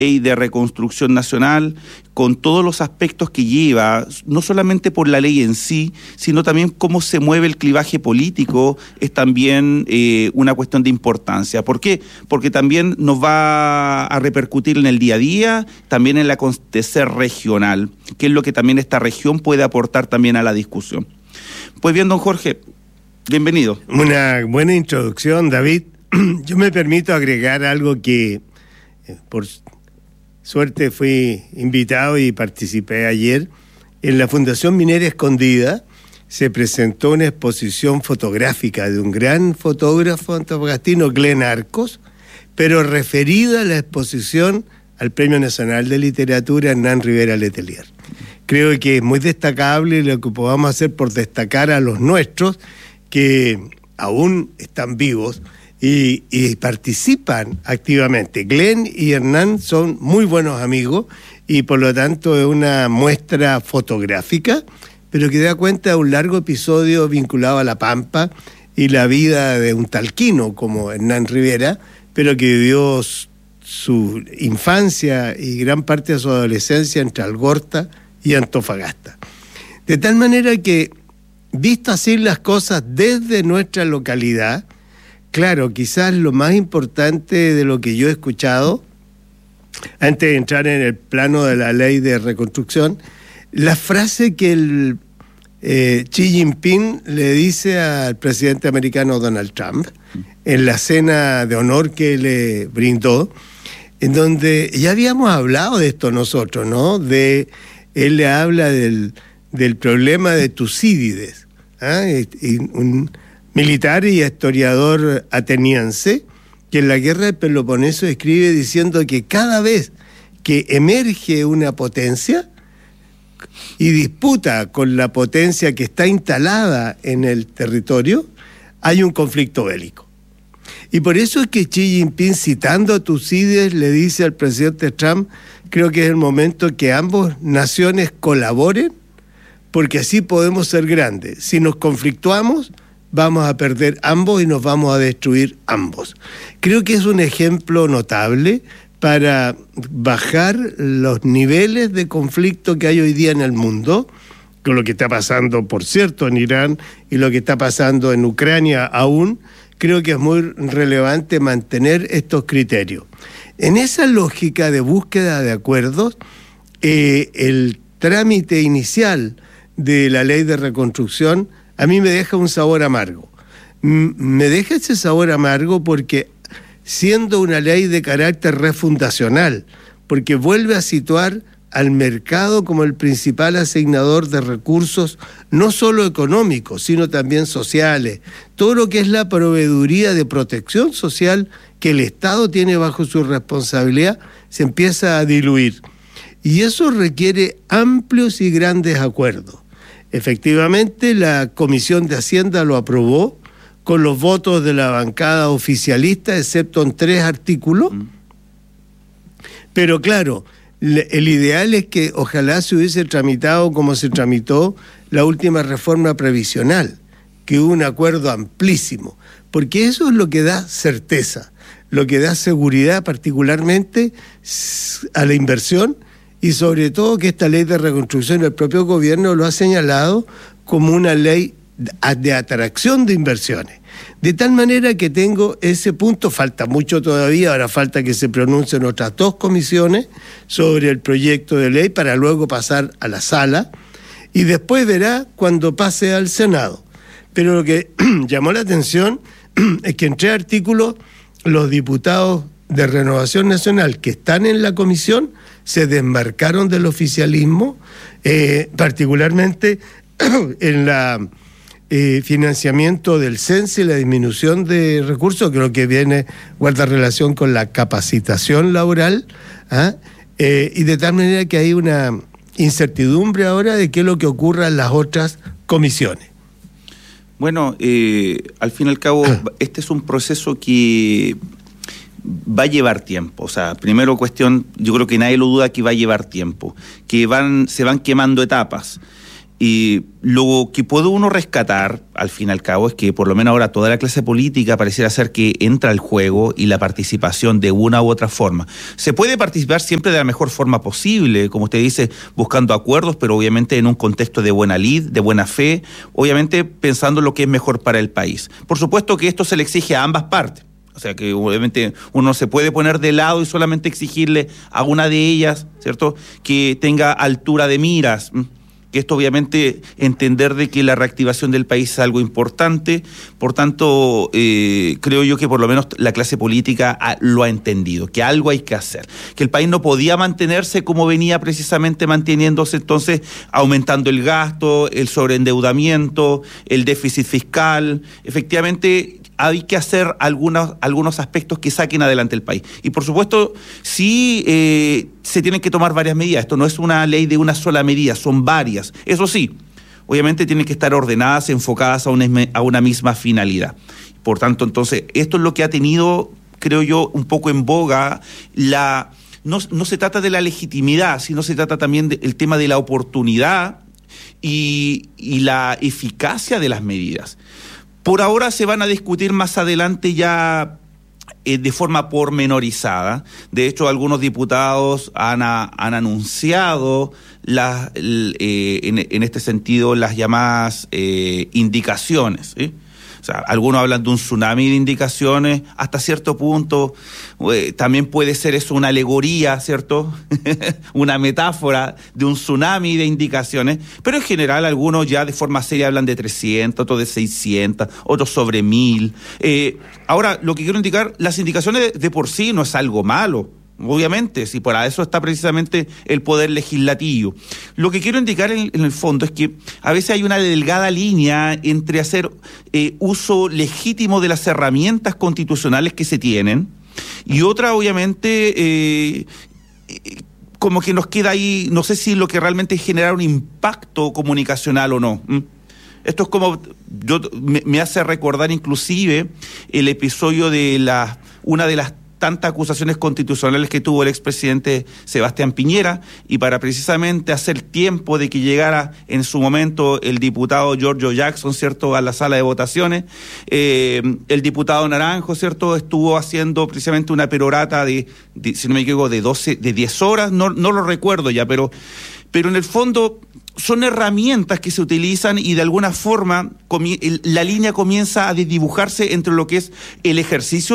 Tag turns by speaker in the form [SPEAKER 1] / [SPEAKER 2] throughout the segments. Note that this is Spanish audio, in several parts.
[SPEAKER 1] ley de reconstrucción nacional, con todos los aspectos que lleva, no solamente por la ley en sí, sino también cómo se mueve el clivaje político, es también una cuestión de importancia. ¿Por qué? Porque también nos va a repercutir en el día a día, también en el acontecer regional, que es lo que también esta región puede aportar también a la discusión. Pues bien, don Jorge, bienvenido.
[SPEAKER 2] Una buena introducción, David. Yo me permito agregar algo que, por suerte, fui invitado y participé ayer. En la Fundación Minera Escondida se presentó una exposición fotográfica de un gran fotógrafo antofagastino, Glenn Arcos, pero referida a la exposición al Premio Nacional de Literatura Hernán Rivera Letelier. Creo que es muy destacable lo que podamos hacer por destacar a los nuestros que aún están vivos y participan activamente. Glenn y Hernán son muy buenos amigos y por lo tanto es una muestra fotográfica, pero que da cuenta de un largo episodio vinculado a la Pampa y la vida de un talquino como Hernán Rivera, pero que vivió su infancia y gran parte de su adolescencia entre Algorta y Antofagasta. De tal manera que, visto así las cosas desde nuestra localidad, claro, quizás lo más importante de lo que yo he escuchado, antes de entrar en el plano de la ley de reconstrucción, la frase que el Xi Jinping le dice al presidente americano Donald Trump en la cena de honor que le brindó, en donde ya habíamos hablado de esto nosotros, ¿no? Él le habla del problema de Tucídides, un militar y historiador ateniense, que en la guerra del Peloponeso escribe diciendo que cada vez que emerge una potencia y disputa con la potencia que está instalada en el territorio, hay un conflicto bélico. Y por eso es que Xi Jinping, citando a Tucídides, le dice al presidente Trump, creo que es el momento que ambas naciones colaboren, porque así podemos ser grandes. Si nos conflictuamos, vamos a perder ambos y nos vamos a destruir ambos. Creo que es un ejemplo notable para bajar los niveles de conflicto que hay hoy día en el mundo, con lo que está pasando, por cierto, en Irán y lo que está pasando en Ucrania aún. Creo que es muy relevante mantener estos criterios. En esa lógica de búsqueda de acuerdos, el trámite inicial de la ley de reconstrucción a mí me deja un sabor amargo. Me deja ese sabor amargo porque, siendo una ley de carácter refundacional, porque vuelve a situar al mercado como el principal asignador de recursos, no solo económicos, sino también sociales. Todo lo que es la proveeduría de protección social que el Estado tiene bajo su responsabilidad se empieza a diluir. Y eso requiere amplios y grandes acuerdos. Efectivamente, la Comisión de Hacienda lo aprobó con los votos de la bancada oficialista, excepto en 3 artículos. Pero claro, el ideal es que ojalá se hubiese tramitado como se tramitó la última reforma previsional, que hubo un acuerdo amplísimo, porque eso es lo que da certeza, lo que da seguridad particularmente a la inversión, y sobre todo que esta ley de reconstrucción, el propio gobierno lo ha señalado como una ley de atracción de inversiones. De tal manera que tengo ese punto, falta mucho todavía, ahora falta que se pronuncien otras 2 comisiones sobre el proyecto de ley para luego pasar a la sala y después verá cuando pase al Senado. Pero lo que llamó la atención es que en 3 artículos los diputados de Renovación Nacional que están en la comisión se desmarcaron del oficialismo, particularmente en la financiamiento del CENSE y la disminución de recursos, creo que guarda relación con la capacitación laboral, y de tal manera que hay una incertidumbre ahora de qué es lo que ocurra en las otras comisiones.
[SPEAKER 1] Bueno, al fin y al cabo, este es un proceso que va a llevar tiempo. O sea, primero cuestión, yo creo que nadie lo duda que va a llevar tiempo, que se van quemando etapas. Y lo que puede uno rescatar, al fin y al cabo, es que por lo menos ahora toda la clase política pareciera ser que entra al juego y la participación de una u otra forma. Se puede participar siempre de la mejor forma posible, como usted dice, buscando acuerdos, pero obviamente en un contexto de buena lid, de buena fe, obviamente pensando lo que es mejor para el país. Por supuesto que esto se le exige a ambas partes. O sea que obviamente uno se puede poner de lado y solamente exigirle a una de ellas, ¿cierto?, que tenga altura de miras. Que esto obviamente entender de que la reactivación del país es algo importante, por tanto creo yo que por lo menos la clase política lo ha entendido, que algo hay que hacer, que el país no podía mantenerse como venía precisamente manteniéndose, entonces aumentando el gasto, el sobreendeudamiento, el déficit fiscal, efectivamente hay que hacer algunos aspectos que saquen adelante el país. Y por supuesto, sí se tienen que tomar varias medidas. Esto no es una ley de una sola medida, son varias. Eso sí, obviamente tienen que estar ordenadas, enfocadas a una misma finalidad. Por tanto, entonces, esto es lo que ha tenido, creo yo, un poco en boga no se trata de la legitimidad, sino se trata también del tema de la oportunidad y la eficacia de las medidas. Por ahora se van a discutir más adelante ya de forma pormenorizada. De hecho, algunos diputados han anunciado en este sentido las llamadas indicaciones, ¿sí? O sea, algunos hablan de un tsunami de indicaciones, hasta cierto punto también puede ser eso una alegoría, ¿cierto? Una metáfora de un tsunami de indicaciones, pero en general algunos ya de forma seria hablan de 300, otros de 600, otros sobre 1000. Ahora, lo que quiero indicar, las indicaciones de por sí no es algo malo. Obviamente, si para eso está precisamente el poder legislativo. Lo que quiero indicar en el fondo es que a veces hay una delgada línea entre hacer uso legítimo de las herramientas constitucionales que se tienen y otra, obviamente, como que nos queda ahí, no sé si lo que realmente es generar un impacto comunicacional o no. Esto es como, me hace recordar inclusive el episodio de una de las tantas acusaciones constitucionales que tuvo el expresidente Sebastián Piñera, y para precisamente hacer tiempo de que llegara en su momento el diputado Giorgio Jackson, ¿cierto?, a la sala de votaciones, el diputado Naranjo, ¿cierto?, estuvo haciendo precisamente una perorata de si no me equivoco, de 10 horas, no lo recuerdo ya, pero en el fondo son herramientas que se utilizan y de alguna forma la línea comienza a desdibujarse entre lo que es el ejercicio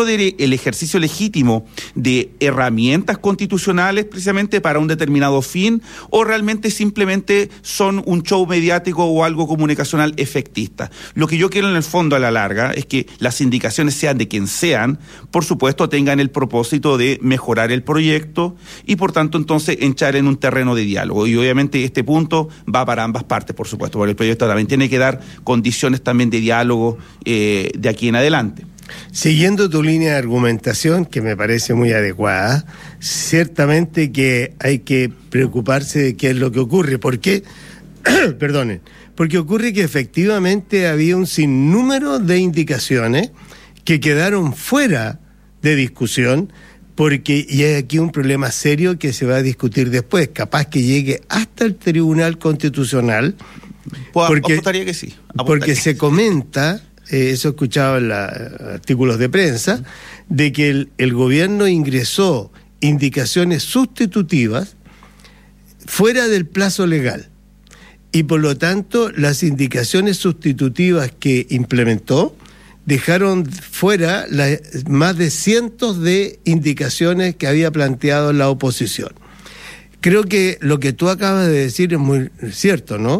[SPEAKER 1] legítimo de herramientas constitucionales precisamente para un determinado fin, o realmente simplemente son un show mediático o algo comunicacional efectista. Lo que yo quiero en el fondo a la larga es que las indicaciones sean de quien sean, por supuesto tengan el propósito de mejorar el proyecto y por tanto entonces entrar en un terreno de diálogo. Y obviamente este punto va para ambas partes, por supuesto, porque el proyecto también tiene que dar condiciones también de diálogo de aquí en adelante.
[SPEAKER 2] Siguiendo tu línea de argumentación, que me parece muy adecuada, ciertamente que hay que preocuparse de qué es lo que ocurre. ¿Por qué? Perdonen. Porque ocurre que efectivamente había un sinnúmero de indicaciones que quedaron fuera de discusión, porque y hay aquí un problema serio que se va a discutir después, capaz que llegue hasta el Tribunal Constitucional,
[SPEAKER 1] apostaría que sí.
[SPEAKER 2] Porque se comenta, eso he escuchado en artículos de prensa, de que el gobierno ingresó indicaciones sustitutivas fuera del plazo legal, y por lo tanto las indicaciones sustitutivas que implementó dejaron fuera más de cientos de indicaciones que había planteado la oposición. Creo que lo que tú acabas de decir es muy cierto, ¿no?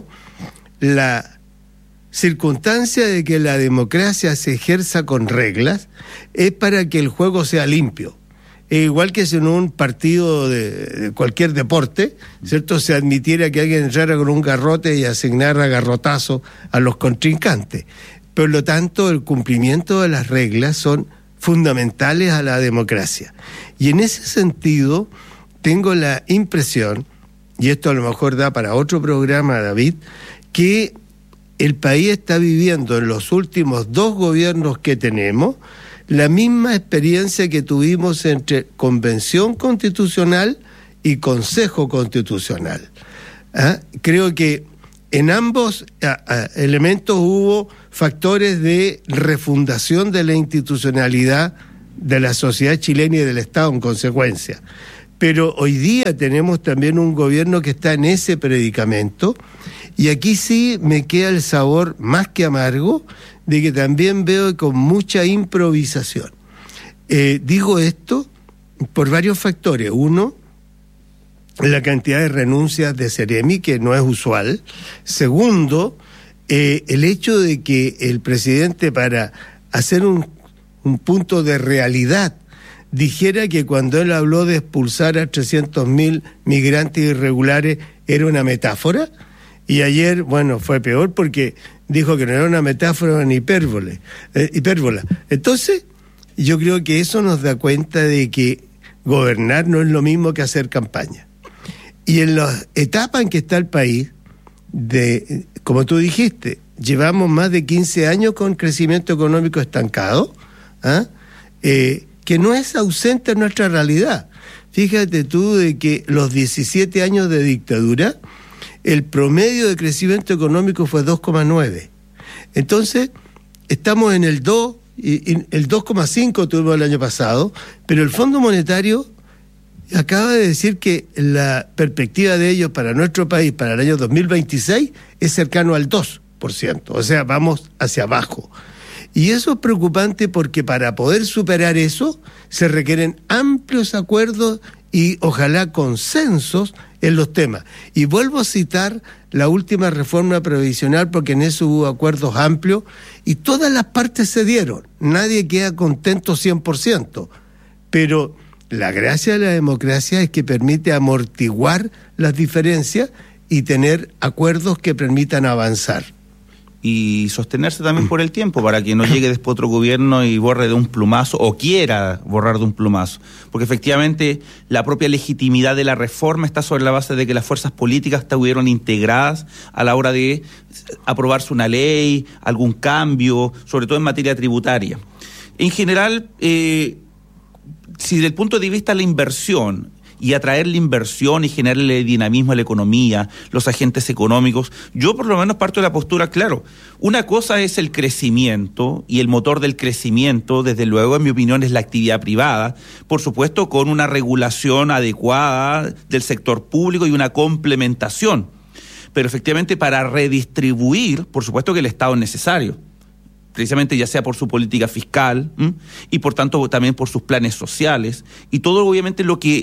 [SPEAKER 2] La circunstancia de que la democracia se ejerza con reglas es para que el juego sea limpio. Igual que si en un partido de cualquier deporte, ¿cierto?, se admitiera que alguien entrara con un garrote y asignara garrotazo a los contrincantes. Por lo tanto, el cumplimiento de las reglas son fundamentales a la democracia. Y en ese sentido, tengo la impresión, y esto a lo mejor da para otro programa, David, que el país está viviendo en los últimos 2 gobiernos que tenemos la misma experiencia que tuvimos entre Convención Constitucional y Consejo Constitucional. Creo que en ambos elementos hubo factores de refundación de la institucionalidad de la sociedad chilena y del Estado en consecuencia. Pero hoy día tenemos también un gobierno que está en ese predicamento, y aquí sí me queda el sabor más que amargo de que también veo con mucha improvisación. Digo esto por varios factores. Uno, la cantidad de renuncias de Seremi, que no es usual. Segundo, el hecho de que el presidente, para hacer un punto de realidad, dijera que cuando él habló de expulsar a 300.000 migrantes irregulares era una metáfora, y ayer, bueno, fue peor porque dijo que no era una metáfora, era una hipérbole. Entonces, yo creo que eso nos da cuenta de que gobernar no es lo mismo que hacer campaña. Y en las etapas en que está el país, como tú dijiste, llevamos más de 15 años con crecimiento económico estancado, que no es ausente en nuestra realidad. Fíjate tú de que los 17 años de dictadura, el promedio de crecimiento económico fue 2,9. Entonces, estamos en el 2, y el 2,5 tuvimos el año pasado, pero el Fondo Monetario acaba de decir que la perspectiva de ellos para nuestro país para el año 2026 es cercano al 2%, o sea, vamos hacia abajo. Y eso es preocupante porque para poder superar eso se requieren amplios acuerdos y ojalá consensos en los temas. Y vuelvo a citar la última reforma previsional porque en eso hubo acuerdos amplios y todas las partes se dieron. Nadie queda contento 100%, pero la gracia de la democracia es que permite amortiguar las diferencias y tener acuerdos que permitan avanzar.
[SPEAKER 1] Y sostenerse también por el tiempo, para que no llegue después otro gobierno y borre de un plumazo, o quiera borrar de un plumazo. Porque efectivamente la propia legitimidad de la reforma está sobre la base de que las fuerzas políticas estuvieron integradas a la hora de aprobarse una ley, algún cambio, sobre todo en materia tributaria. En general, si desde el punto de vista de la inversión, y atraer la inversión y generarle dinamismo a la economía, los agentes económicos, yo por lo menos parto de la postura, claro, una cosa es el crecimiento, y el motor del crecimiento, desde luego, en mi opinión, es la actividad privada, por supuesto con una regulación adecuada del sector público y una complementación, pero efectivamente para redistribuir, por supuesto que el Estado es necesario, precisamente ya sea por su política fiscal y por tanto también por sus planes sociales y todo obviamente lo que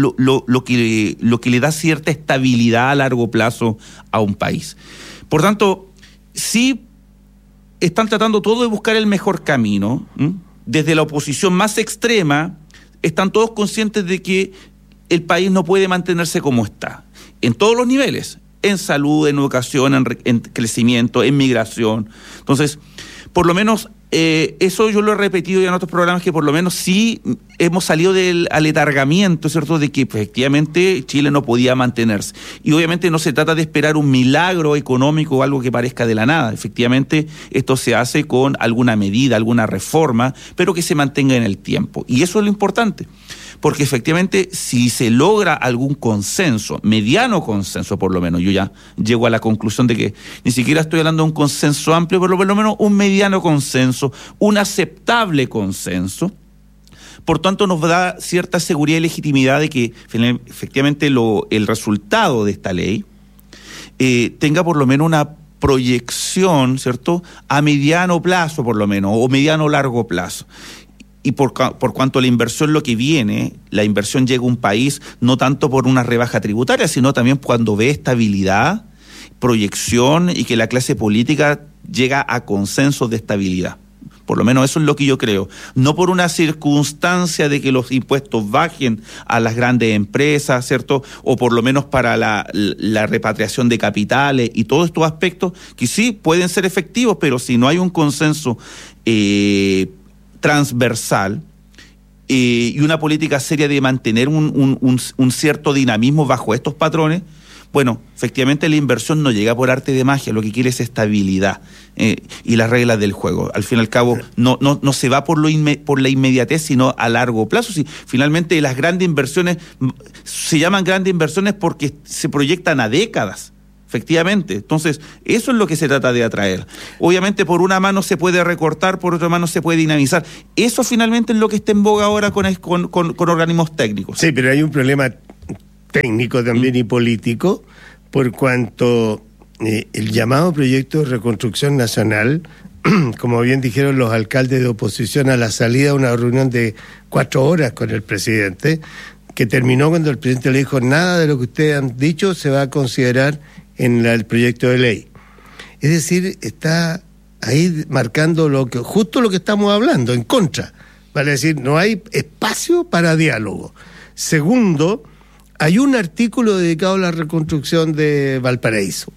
[SPEAKER 1] le da cierta estabilidad a largo plazo a un país. Por tanto, sí están tratando todo de buscar el mejor camino. Desde la oposición más extrema están todos conscientes de que el país no puede mantenerse como está, en todos los niveles, en salud, en educación, en crecimiento, en migración. Entonces, por lo menos, eso yo lo he repetido ya en otros programas, que por lo menos sí hemos salido del aletargamiento, ¿cierto?, de que efectivamente Chile no podía mantenerse. Y obviamente no se trata de esperar un milagro económico o algo que parezca de la nada. Efectivamente, esto se hace con alguna medida, alguna reforma, pero que se mantenga en el tiempo. Y eso es lo importante. Porque efectivamente, si se logra algún consenso, mediano consenso por lo menos, yo ya llego a la conclusión de que ni siquiera estoy hablando de un consenso amplio, pero por lo menos un mediano consenso, un aceptable consenso, por tanto nos da cierta seguridad y legitimidad de que efectivamente el resultado de esta ley tenga por lo menos una proyección, ¿cierto?, a mediano plazo por lo menos, o mediano o largo plazo. Y por cuanto a la inversión, lo que viene, la inversión llega a un país no tanto por una rebaja tributaria, sino también cuando ve estabilidad, proyección y que la clase política llega a consensos de estabilidad. Por lo menos eso es lo que yo creo. No por una circunstancia de que los impuestos bajen a las grandes empresas, ¿cierto? O por lo menos para la repatriación de capitales y todos estos aspectos que sí pueden ser efectivos, pero si no hay un consenso transversal y una política seria de mantener un cierto dinamismo bajo estos patrones, bueno, efectivamente la inversión no llega por arte de magia, lo que quiere es estabilidad y las reglas del juego. Al fin y al cabo, no se va por la inmediatez, sino a largo plazo. Si, finalmente las grandes inversiones se llaman grandes inversiones porque se proyectan a décadas. efectivamente. Entonces, eso es lo que se trata de atraer. Obviamente, por una mano se puede recortar, por otra mano se puede dinamizar. Eso finalmente es lo que está en boga ahora con organismos técnicos.
[SPEAKER 2] Sí, pero hay un problema técnico también y político, por cuanto el llamado proyecto de reconstrucción nacional, como bien dijeron los alcaldes de oposición a la salida de una reunión de 4 horas con el presidente, que terminó cuando el presidente le dijo: nada de lo que ustedes han dicho se va a considerar en el proyecto de ley. Es decir, está ahí marcando justo lo que estamos hablando, en contra. Vale decir, no hay espacio para diálogo. Segundo, hay un artículo dedicado a la reconstrucción de Valparaíso,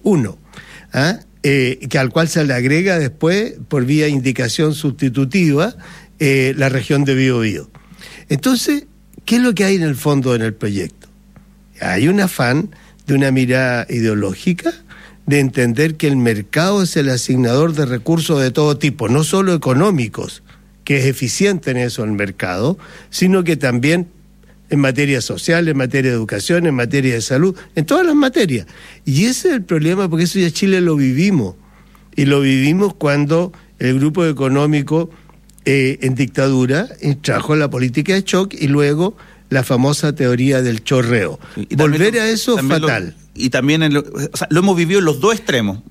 [SPEAKER 2] que al cual se le agrega después, por vía indicación sustitutiva, la región de Biobío. Entonces, ¿qué es lo que hay en el fondo en el proyecto? Hay un afán de una mirada ideológica, de entender que el mercado es el asignador de recursos de todo tipo, no solo económicos, que es eficiente en eso el mercado, sino que también en materia social, en materia de educación, en materia de salud, en todas las materias. Y ese es el problema, porque eso ya Chile lo vivimos. Y lo vivimos cuando el grupo económico en dictadura trajo la política de shock y luego la famosa teoría del chorreo. Y volver a eso es fatal.
[SPEAKER 1] Y también lo hemos vivido en los dos extremos.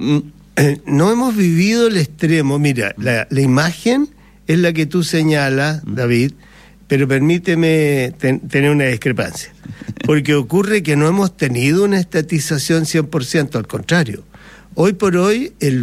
[SPEAKER 2] No hemos vivido el extremo. Mira, la imagen es la que tú señalas, David, pero permíteme tener una discrepancia. Porque ocurre que no hemos tenido una estatización 100%, al contrario. Hoy por hoy, el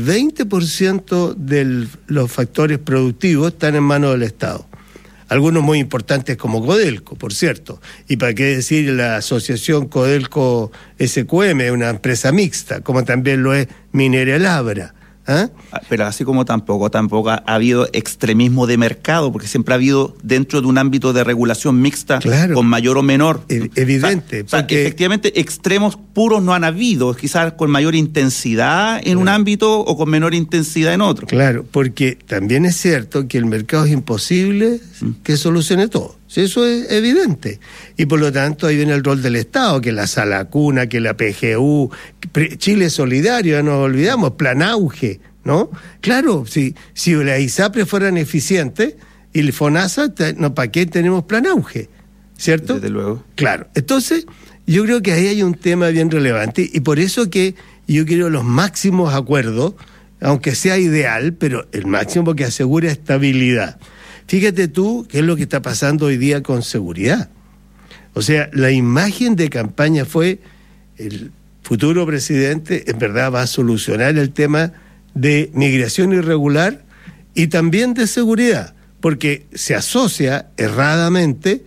[SPEAKER 2] 20% de los factores productivos están en manos del Estado. Algunos muy importantes como Codelco, por cierto. Y para qué decir la asociación Codelco-SQM, una empresa mixta, como también lo es Minera Labra.
[SPEAKER 1] Pero así como tampoco ha habido extremismo de mercado, porque siempre ha habido dentro de un ámbito de regulación mixta, claro, con mayor o menor.
[SPEAKER 2] Evidente.
[SPEAKER 1] O sea, efectivamente extremos puros no han habido, quizás con mayor intensidad en un ámbito o con menor intensidad en otro.
[SPEAKER 2] Claro, porque también es cierto que el mercado es imposible que solucione todo. Sí, eso es evidente. Y por lo tanto ahí viene el rol del Estado, que la Sala Cuna, que la PGU, Chile Solidario, no nos olvidamos, Plan Auge, ¿no? Claro, si las ISAPRES fueran eficientes y el FONASA, no, ¿para qué tenemos Plan Auge? ¿Cierto?
[SPEAKER 1] Desde luego.
[SPEAKER 2] Claro. Entonces, yo creo que ahí hay un tema bien relevante y por eso que yo quiero los máximos acuerdos, aunque sea ideal, pero el máximo que asegure estabilidad. Fíjate tú qué es lo que está pasando hoy día con seguridad. O sea, la imagen de campaña fue: el futuro presidente en verdad va a solucionar el tema de migración irregular y también de seguridad, porque se asocia erradamente,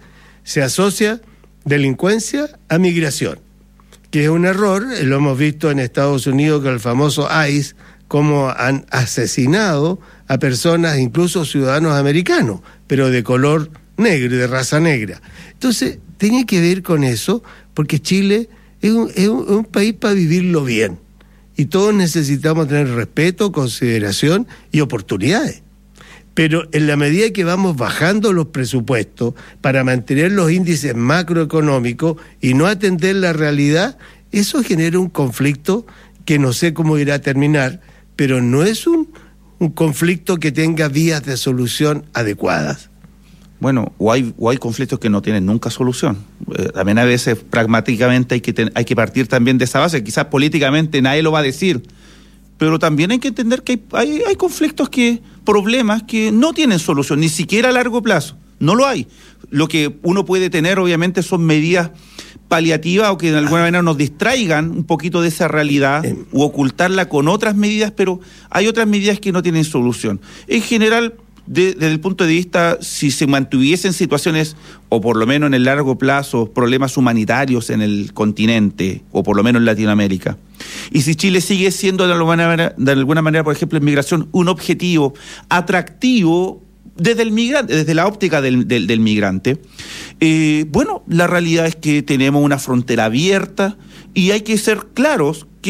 [SPEAKER 2] delincuencia a migración, que es un error. Lo hemos visto en Estados Unidos con el famoso ICE, cómo han asesinado a personas, incluso ciudadanos americanos, pero de color negro, de raza negra. Entonces, tiene que ver con eso, porque Chile es un país para vivirlo bien. Y todos necesitamos tener respeto, consideración y oportunidades. Pero en la medida que vamos bajando los presupuestos para mantener los índices macroeconómicos y no atender la realidad, eso genera un conflicto que no sé cómo irá a terminar, pero no es un conflicto que tenga vías de solución adecuadas.
[SPEAKER 1] Bueno, o hay conflictos que no tienen nunca solución. También a veces pragmáticamente hay que partir también de esa base. Quizás políticamente nadie lo va a decir, pero también hay que entender que hay conflictos, problemas que no tienen solución, ni siquiera a largo plazo. No lo hay. Lo que uno puede tener, obviamente, son medidas paliativas o que de alguna manera nos distraigan un poquito de esa realidad u ocultarla con otras medidas, pero hay otras medidas que no tienen solución. En general, desde el punto de vista, si se mantuviesen situaciones, o por lo menos en el largo plazo, problemas humanitarios en el continente, o por lo menos en Latinoamérica, y si Chile sigue siendo de alguna manera, por ejemplo, en migración, un objetivo atractivo desde el migrante, desde la óptica del migrante, bueno, la realidad es que tenemos una frontera abierta y hay que ser claros que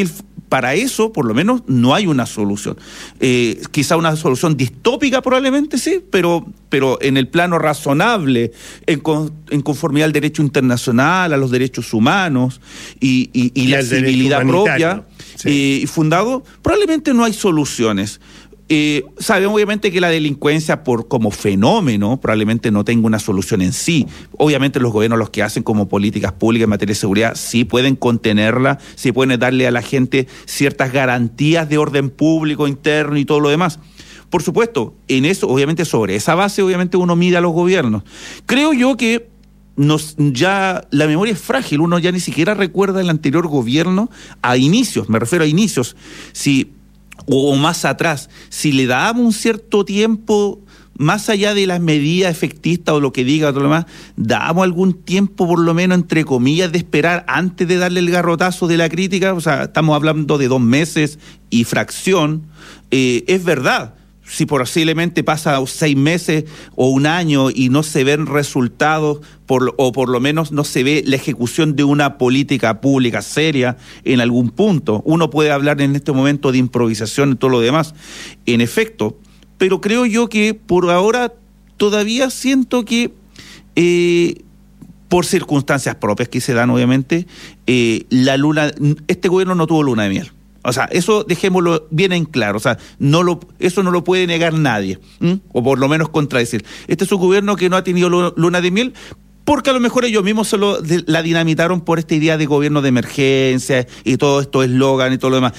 [SPEAKER 1] Para eso, por lo menos, no hay una solución. Quizá una solución distópica probablemente sí, pero en el plano razonable, en conformidad al derecho internacional, a los derechos humanos y la civilidad propia, fundado, probablemente no hay soluciones. Sabemos obviamente que la delincuencia como fenómeno probablemente no tenga una solución en sí. Obviamente los gobiernos, los que hacen como políticas públicas en materia de seguridad, sí pueden contenerla, sí pueden darle a la gente ciertas garantías de orden público, interno y todo lo demás. Por supuesto, en eso, obviamente sobre esa base, obviamente uno mide a los gobiernos. Creo yo que ya la memoria es frágil, uno ya ni siquiera recuerda el anterior gobierno a inicios, me refiero a inicios, o más atrás, si le dábamos un cierto tiempo, más allá de las medidas efectistas o lo que diga todo lo demás, dábamos algún tiempo por lo menos, entre comillas, de esperar antes de darle el garrotazo de la crítica. O sea, estamos hablando de 2 meses y fracción. Es verdad, si posiblemente pasa 6 meses o 1 año y no se ven resultados, o por lo menos no se ve la ejecución de una política pública seria en algún punto. Uno puede hablar en este momento de improvisación y todo lo demás, en efecto, pero creo yo que por ahora todavía siento que por circunstancias propias que se dan obviamente, este gobierno no tuvo luna de miel. O sea, eso dejémoslo bien en claro. O sea, eso no lo puede negar nadie, o por lo menos contradecir. Este es un gobierno que no ha tenido luna de miel, porque a lo mejor ellos mismos la dinamitaron por esta idea de gobierno de emergencia y todo esto eslogan y todo lo demás.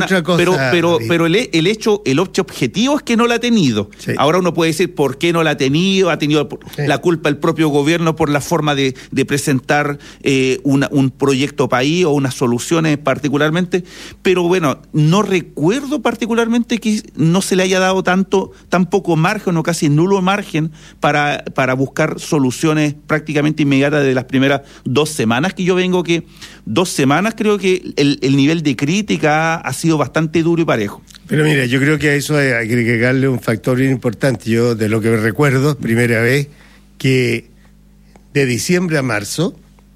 [SPEAKER 1] Pero el hecho objetivo es que no la ha tenido. Sí. Ahora uno puede decir por qué no la ha tenido la culpa el propio gobierno por la forma de presentar un proyecto país o unas soluciones particularmente, pero bueno, no recuerdo particularmente que no se le haya dado tan poco margen o casi nulo margen para buscar soluciones prácticamente inmediata de las primeras 2 semanas que yo vengo, que 2 semanas creo que el nivel de crítica ha sido bastante duro y parejo.
[SPEAKER 2] Pero mira, yo creo que a eso hay que agregarle un factor bien importante. Yo, de lo que recuerdo, primera vez que de diciembre a marzo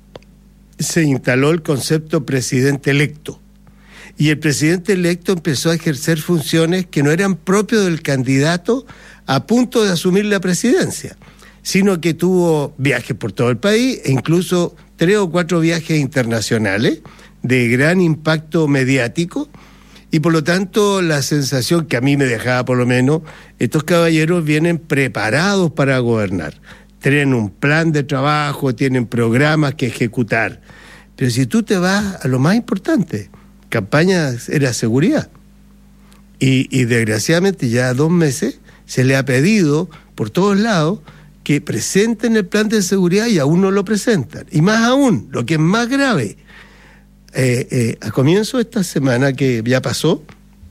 [SPEAKER 2] se instaló el concepto presidente electo. Y el presidente electo empezó a ejercer funciones que no eran propias del candidato a punto de asumir la presidencia, sino que tuvo viajes por todo el país e incluso 3 o 4 viajes internacionales de gran impacto mediático, y por lo tanto la sensación que a mí me dejaba, por lo menos, estos caballeros vienen preparados para gobernar, tienen un plan de trabajo, tienen programas que ejecutar. Pero si tú te vas a lo más importante, campaña era seguridad, y desgraciadamente ya 2 meses se le ha pedido por todos lados que presenten el plan de seguridad y aún no lo presentan. Y más aún, lo que es más grave, a comienzo de esta semana que ya pasó,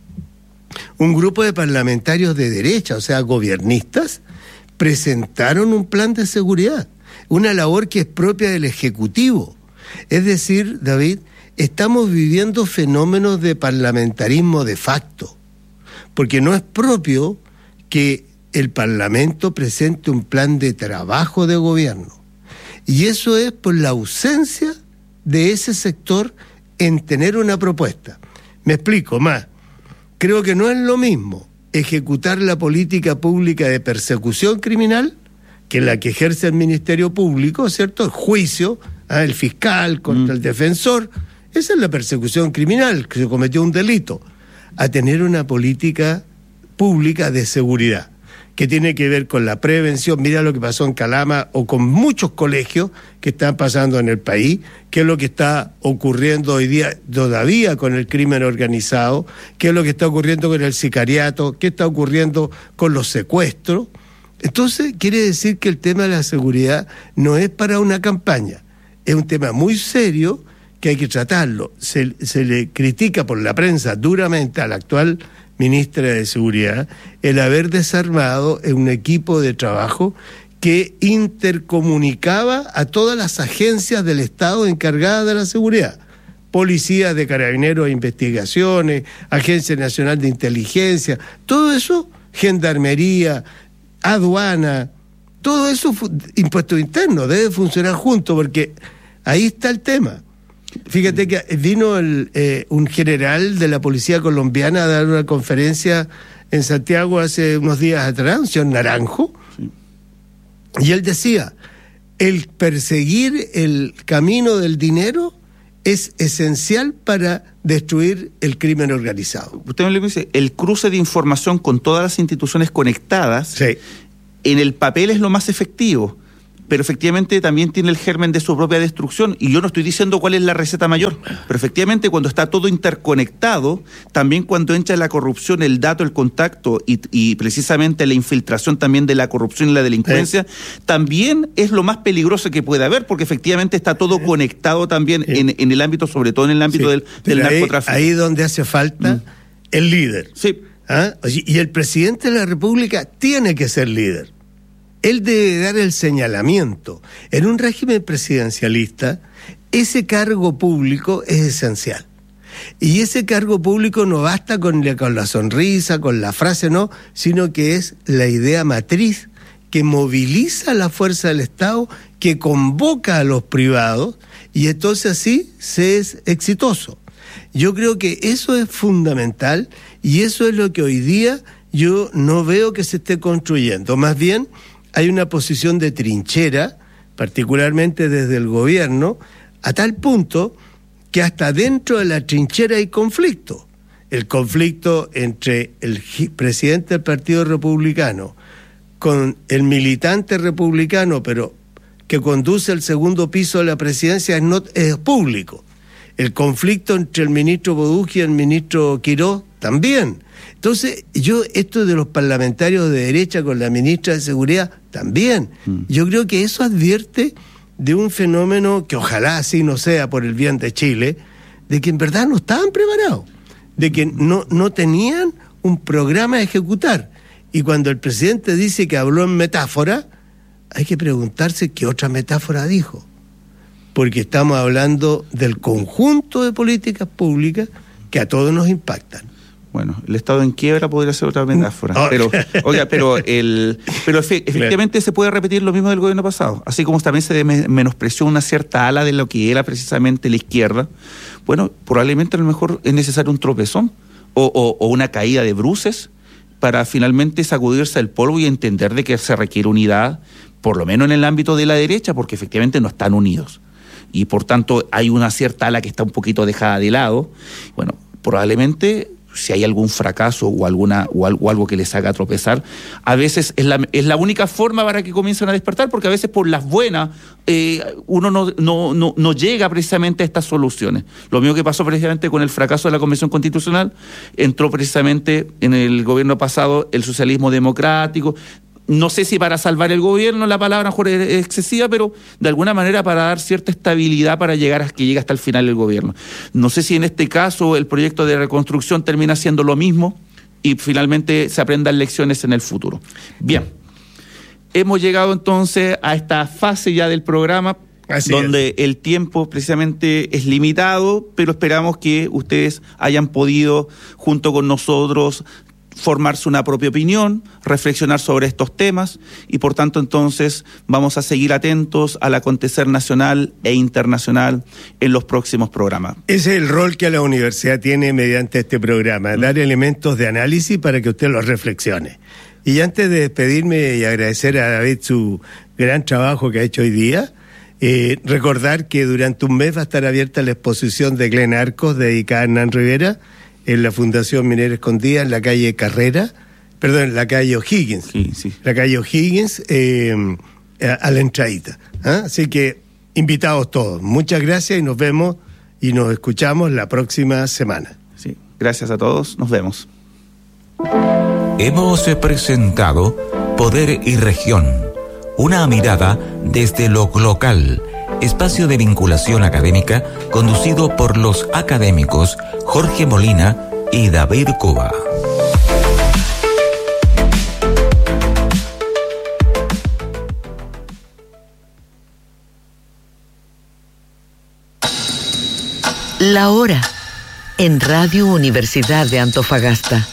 [SPEAKER 2] un grupo de parlamentarios de derecha, o sea, gobiernistas, presentaron un plan de seguridad, una labor que es propia del Ejecutivo. Es decir, David, estamos viviendo fenómenos de parlamentarismo de facto, porque no es propio que el Parlamento presente un plan de trabajo de gobierno. Y eso es por la ausencia de ese sector en tener una propuesta. Me explico más. Creo que no es lo mismo ejecutar la política pública de persecución criminal, que la que ejerce el Ministerio Público, ¿cierto? El juicio, el fiscal contra el defensor. Esa es la persecución criminal, que se cometió un delito. A tener una política pública de seguridad, que tiene que ver con la prevención. Mira lo que pasó en Calama o con muchos colegios que están pasando en el país, qué es lo que está ocurriendo hoy día todavía con el crimen organizado, qué es lo que está ocurriendo con el sicariato, qué está ocurriendo con los secuestros. Entonces, quiere decir que el tema de la seguridad no es para una campaña, es un tema muy serio que hay que tratarlo. Se le critica por la prensa duramente a la actual ministra de Seguridad el haber desarmado un equipo de trabajo que intercomunicaba a todas las agencias del Estado encargadas de la seguridad. Policías, de Carabineros de Investigaciones, Agencia Nacional de Inteligencia, todo eso, Gendarmería, Aduana, todo eso, impuestos internos, debe funcionar junto, porque ahí está el tema. Fíjate que vino un general de la policía colombiana a dar una conferencia en Santiago hace unos días atrás, un señor Naranjo, sí. Y él decía, el perseguir el camino del dinero es esencial para destruir el crimen organizado.
[SPEAKER 1] Usted me dice, el cruce de información con todas las instituciones conectadas,
[SPEAKER 2] sí.
[SPEAKER 1] En el papel es lo más efectivo, pero efectivamente también tiene el germen de su propia destrucción, y yo no estoy diciendo cuál es la receta mayor, pero efectivamente cuando está todo interconectado, también cuando entra la corrupción, el dato, el contacto y precisamente la infiltración también de la corrupción y la delincuencia, también es lo más peligroso que puede haber, porque efectivamente está todo conectado también en el ámbito, sobre todo en el ámbito del narcotráfico.
[SPEAKER 2] Ahí donde hace falta el líder.
[SPEAKER 1] Sí.
[SPEAKER 2] ¿Ah? Y el presidente de la República tiene que ser líder. Él debe dar el señalamiento. En un régimen presidencialista, ese cargo público es esencial. Y ese cargo público no basta con la sonrisa, con la frase, no, sino que es la idea matriz que moviliza la fuerza del Estado, que convoca a los privados, y entonces así se es exitoso. Yo creo que eso es fundamental, y eso es lo que hoy día yo no veo que se esté construyendo. Más bien, hay una posición de trinchera, particularmente desde el gobierno, a tal punto que hasta dentro de la trinchera hay conflicto. El conflicto entre el presidente del Partido Republicano con el militante republicano, pero que conduce el segundo piso de la presidencia, es público. El conflicto entre el ministro Boduji y el ministro Quirós también. Entonces, esto de los parlamentarios de derecha con la ministra de Seguridad, también. Yo creo que eso advierte de un fenómeno que ojalá así no sea por el bien de Chile, de que en verdad no estaban preparados, de que no tenían un programa a ejecutar. Y cuando el presidente dice que habló en metáfora, hay que preguntarse qué otra metáfora dijo. Porque estamos hablando del conjunto de políticas públicas que a todos nos impactan.
[SPEAKER 1] Bueno, el Estado en quiebra podría ser otra metáfora. Pero efectivamente se puede repetir lo mismo del gobierno pasado. Así como también se menospreció una cierta ala de lo que era precisamente la izquierda. Bueno, probablemente a lo mejor es necesario un tropezón o una caída de bruces para finalmente sacudirse el polvo y entender de que se requiere unidad, por lo menos en el ámbito de la derecha, porque efectivamente no están unidos. Y por tanto hay una cierta ala que está un poquito dejada de lado. Bueno, probablemente si hay algún fracaso o algo que les haga tropezar, a veces es la única forma para que comiencen a despertar, porque a veces por las buenas uno no llega precisamente a estas soluciones. Lo mismo que pasó precisamente con el fracaso de la Convención Constitucional, entró precisamente en el gobierno pasado el socialismo democrático. No sé si para salvar el gobierno, la palabra mejor es excesiva, pero de alguna manera para dar cierta estabilidad para llegar a que llegue hasta el final el gobierno. No sé si en este caso el proyecto de reconstrucción termina siendo lo mismo y finalmente se aprendan lecciones en el futuro. Bien, hemos llegado entonces a esta fase ya del programa, donde el tiempo precisamente es limitado, pero esperamos que ustedes hayan podido, junto con nosotros, formarse una propia opinión, reflexionar sobre estos temas y por tanto entonces vamos a seguir atentos al acontecer nacional e internacional en los próximos programas.
[SPEAKER 2] Ese es el rol que la universidad tiene mediante este programa, dar elementos de análisis para que usted los reflexione. Y antes de despedirme y agradecer a David su gran trabajo que ha hecho hoy día, recordar que durante un mes va a estar abierta la exposición de Glenn Arcos dedicada a Hernán Rivera en la Fundación Minera Escondida, en la calle en la calle O'Higgins. Sí. La calle O'Higgins, a la entradita. Así que, invitados todos. Muchas gracias y nos vemos y nos escuchamos la próxima semana.
[SPEAKER 1] Sí, gracias a todos. Nos vemos.
[SPEAKER 3] Hemos presentado Poder y Región. Una mirada desde lo local. Espacio de vinculación académica conducido por los académicos Jorge Molina y David Cuba.
[SPEAKER 4] La hora en Radio Universidad de Antofagasta.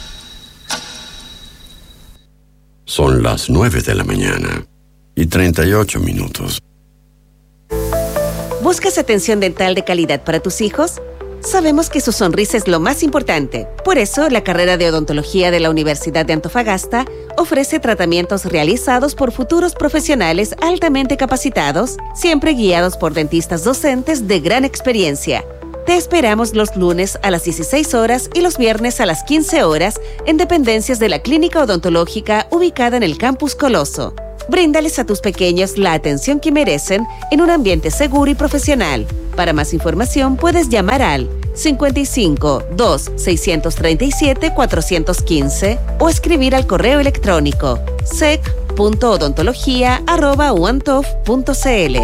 [SPEAKER 5] Son las 9 de la mañana y 38 minutos.
[SPEAKER 6] ¿Buscas atención dental de calidad para tus hijos? Sabemos que su sonrisa es lo más importante. Por eso, la carrera de odontología de la Universidad de Antofagasta ofrece tratamientos realizados por futuros profesionales altamente capacitados, siempre guiados por dentistas docentes de gran experiencia. Te esperamos los lunes a las 16 horas y los viernes a las 15 horas en dependencias de la Clínica Odontológica ubicada en el Campus Coloso. Bríndales a tus pequeños la atención que merecen en un ambiente seguro y profesional. Para más información puedes llamar al 55 2 637 415 o escribir al correo electrónico sec.odontología@uantof.cl.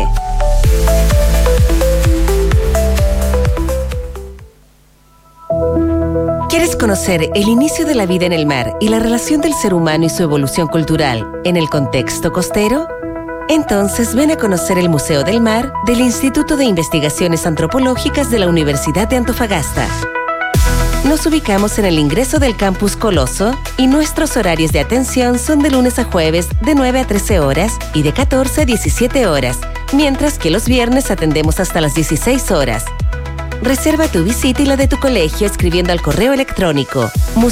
[SPEAKER 6] ¿Quieres conocer el inicio de la vida en el mar y la relación del ser humano y su evolución cultural en el contexto costero? Entonces ven a conocer el Museo del Mar del Instituto de Investigaciones Antropológicas de la Universidad de Antofagasta. Nos ubicamos en el ingreso del Campus Coloso y nuestros horarios de atención son de lunes a jueves de 9 a 13 horas y de 14 a 17 horas, mientras que los viernes atendemos hasta las 16 horas. Reserva tu visita y la de tu colegio escribiendo al correo electrónico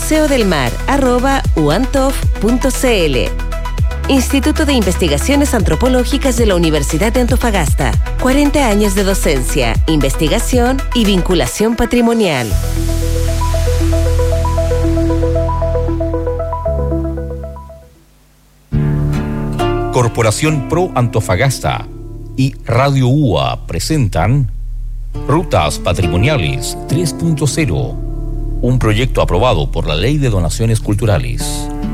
[SPEAKER 6] museodelmar@uantof.cl. Instituto de Investigaciones Antropológicas de la Universidad de Antofagasta. 40 años de docencia, investigación y vinculación patrimonial.
[SPEAKER 7] Corporación Pro Antofagasta y Radio UA presentan Rutas Patrimoniales 3.0, un proyecto aprobado por la Ley de Donaciones Culturales.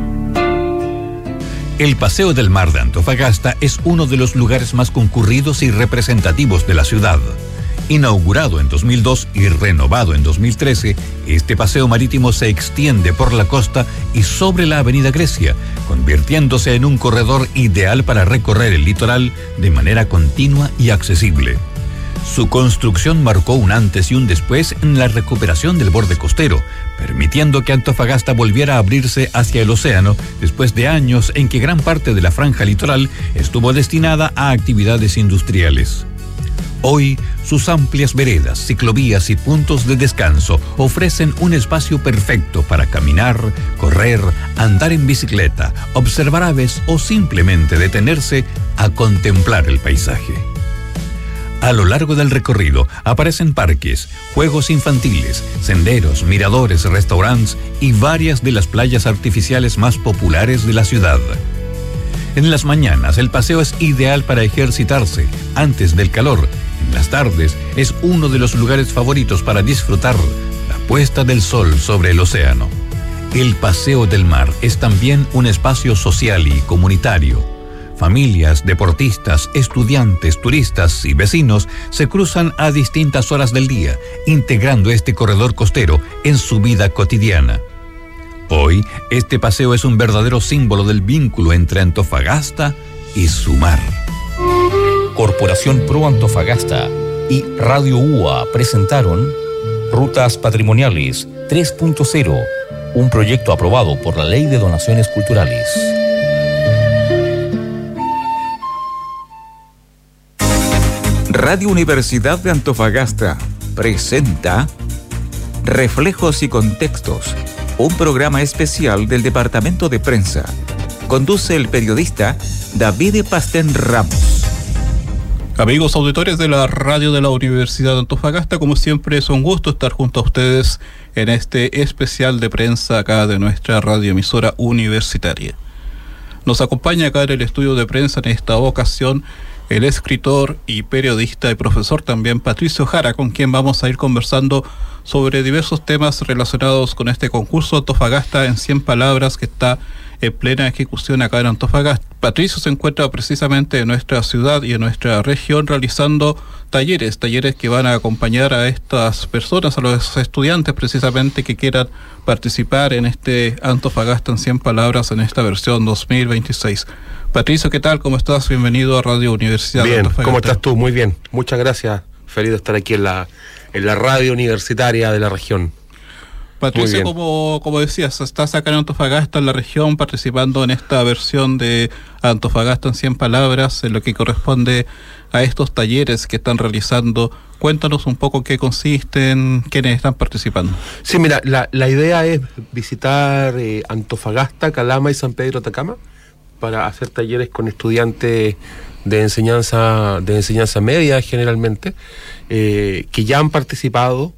[SPEAKER 8] El Paseo del Mar de Antofagasta es uno de los lugares más concurridos y representativos de la ciudad. Inaugurado en 2002 y renovado en 2013, este paseo marítimo se extiende por la costa y sobre la Avenida Grecia, convirtiéndose en un corredor ideal para recorrer el litoral de manera continua y accesible. Su construcción marcó un antes y un después en la recuperación del borde costero, permitiendo que Antofagasta volviera a abrirse hacia el océano después de años en que gran parte de la franja litoral estuvo destinada a actividades industriales. Hoy, sus amplias veredas, ciclovías y puntos de descanso ofrecen un espacio perfecto para caminar, correr, andar en bicicleta, observar aves o simplemente detenerse a contemplar el paisaje. A lo largo del recorrido aparecen parques, juegos infantiles, senderos, miradores, restaurantes y varias de las playas artificiales más populares de la ciudad. En las mañanas el paseo es ideal para ejercitarse antes del calor. En las tardes es uno de los lugares favoritos para disfrutar la puesta del sol sobre el océano. El Paseo del Mar es también un espacio social y comunitario. Familias, deportistas, estudiantes, turistas y vecinos se cruzan a distintas horas del día, integrando este corredor costero en su vida cotidiana. Hoy, este paseo es un verdadero símbolo del vínculo entre Antofagasta y su mar.
[SPEAKER 7] Corporación Pro Antofagasta y Radio UA presentaron Rutas Patrimoniales 3.0, un proyecto aprobado por la Ley de Donaciones Culturales.
[SPEAKER 3] Radio Universidad de Antofagasta presenta Reflejos y Contextos, un programa especial del Departamento de Prensa. Conduce el periodista David Pastén Ramos.
[SPEAKER 9] Amigos auditores de la radio de la Universidad de Antofagasta, como siempre es un gusto estar junto a ustedes en este especial de prensa acá de nuestra radioemisora universitaria. Nos acompaña acá en el estudio de prensa en esta ocasión el escritor y periodista y profesor también Patricio Jara, con quien vamos a ir conversando sobre diversos temas relacionados con este concurso Antofagasta en 100 palabras que está en plena ejecución acá en Antofagasta. Patricio se encuentra precisamente en nuestra ciudad y en nuestra región realizando talleres que van a acompañar a estas personas, a los estudiantes precisamente que quieran participar en este Antofagasta en 100 palabras en esta versión 2026. Patricio, ¿qué tal? ¿Cómo estás? Bienvenido a Radio Universidad de Antofagasta.
[SPEAKER 10] Bien, ¿cómo estás tú? Muy bien. Muchas gracias. Feliz de estar aquí en la radio universitaria de la región.
[SPEAKER 9] Patricia, como decías, estás acá en Antofagasta, en la región, participando en esta versión de Antofagasta en 100 palabras, en lo que corresponde a estos talleres que están realizando. Cuéntanos un poco qué consisten, quiénes están participando.
[SPEAKER 10] Sí, mira, la idea es visitar Antofagasta, Calama y San Pedro Atacama para hacer talleres con estudiantes de enseñanza media generalmente, que ya han participado,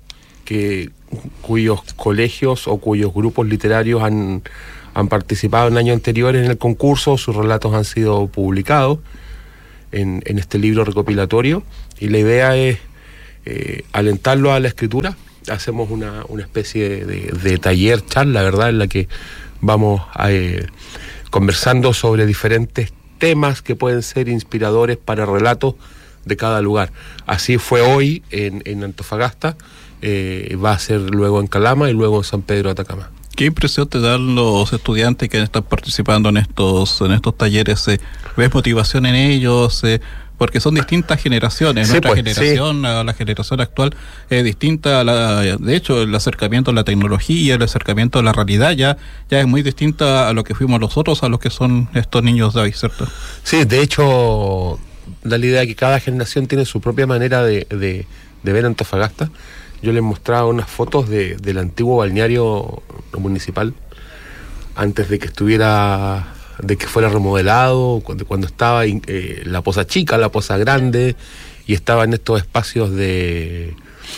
[SPEAKER 10] cuyos colegios o cuyos grupos literarios han participado en años anteriores en el concurso. Sus relatos han sido publicados en este libro recopilatorio, y la idea es alentarlo a la escritura. Hacemos una especie de taller, charla, ¿verdad?, en la que vamos conversando sobre diferentes temas que pueden ser inspiradores para relatos de cada lugar. Así fue hoy en Antofagasta, va a ser luego en Calama y luego en San Pedro de Atacama.
[SPEAKER 9] ¿Qué impresión te dan los estudiantes que están participando en estos talleres? ¿Ves motivación en ellos? Porque son distintas generaciones.
[SPEAKER 10] Sí,
[SPEAKER 9] nuestra
[SPEAKER 10] pues,
[SPEAKER 9] generación, la generación actual es distinta. De hecho, el acercamiento a la tecnología, el acercamiento a la realidad ya es muy distinta a lo que fuimos nosotros, a lo que son estos niños de hoy, ¿cierto?
[SPEAKER 10] Sí, de hecho, da la idea de que cada generación tiene su propia manera de ver Antofagasta. Yo les mostraba unas fotos del antiguo balneario municipal antes de que fuera remodelado, cuando estaba la Poza Chica, la Poza Grande, y estaba en estos espacios de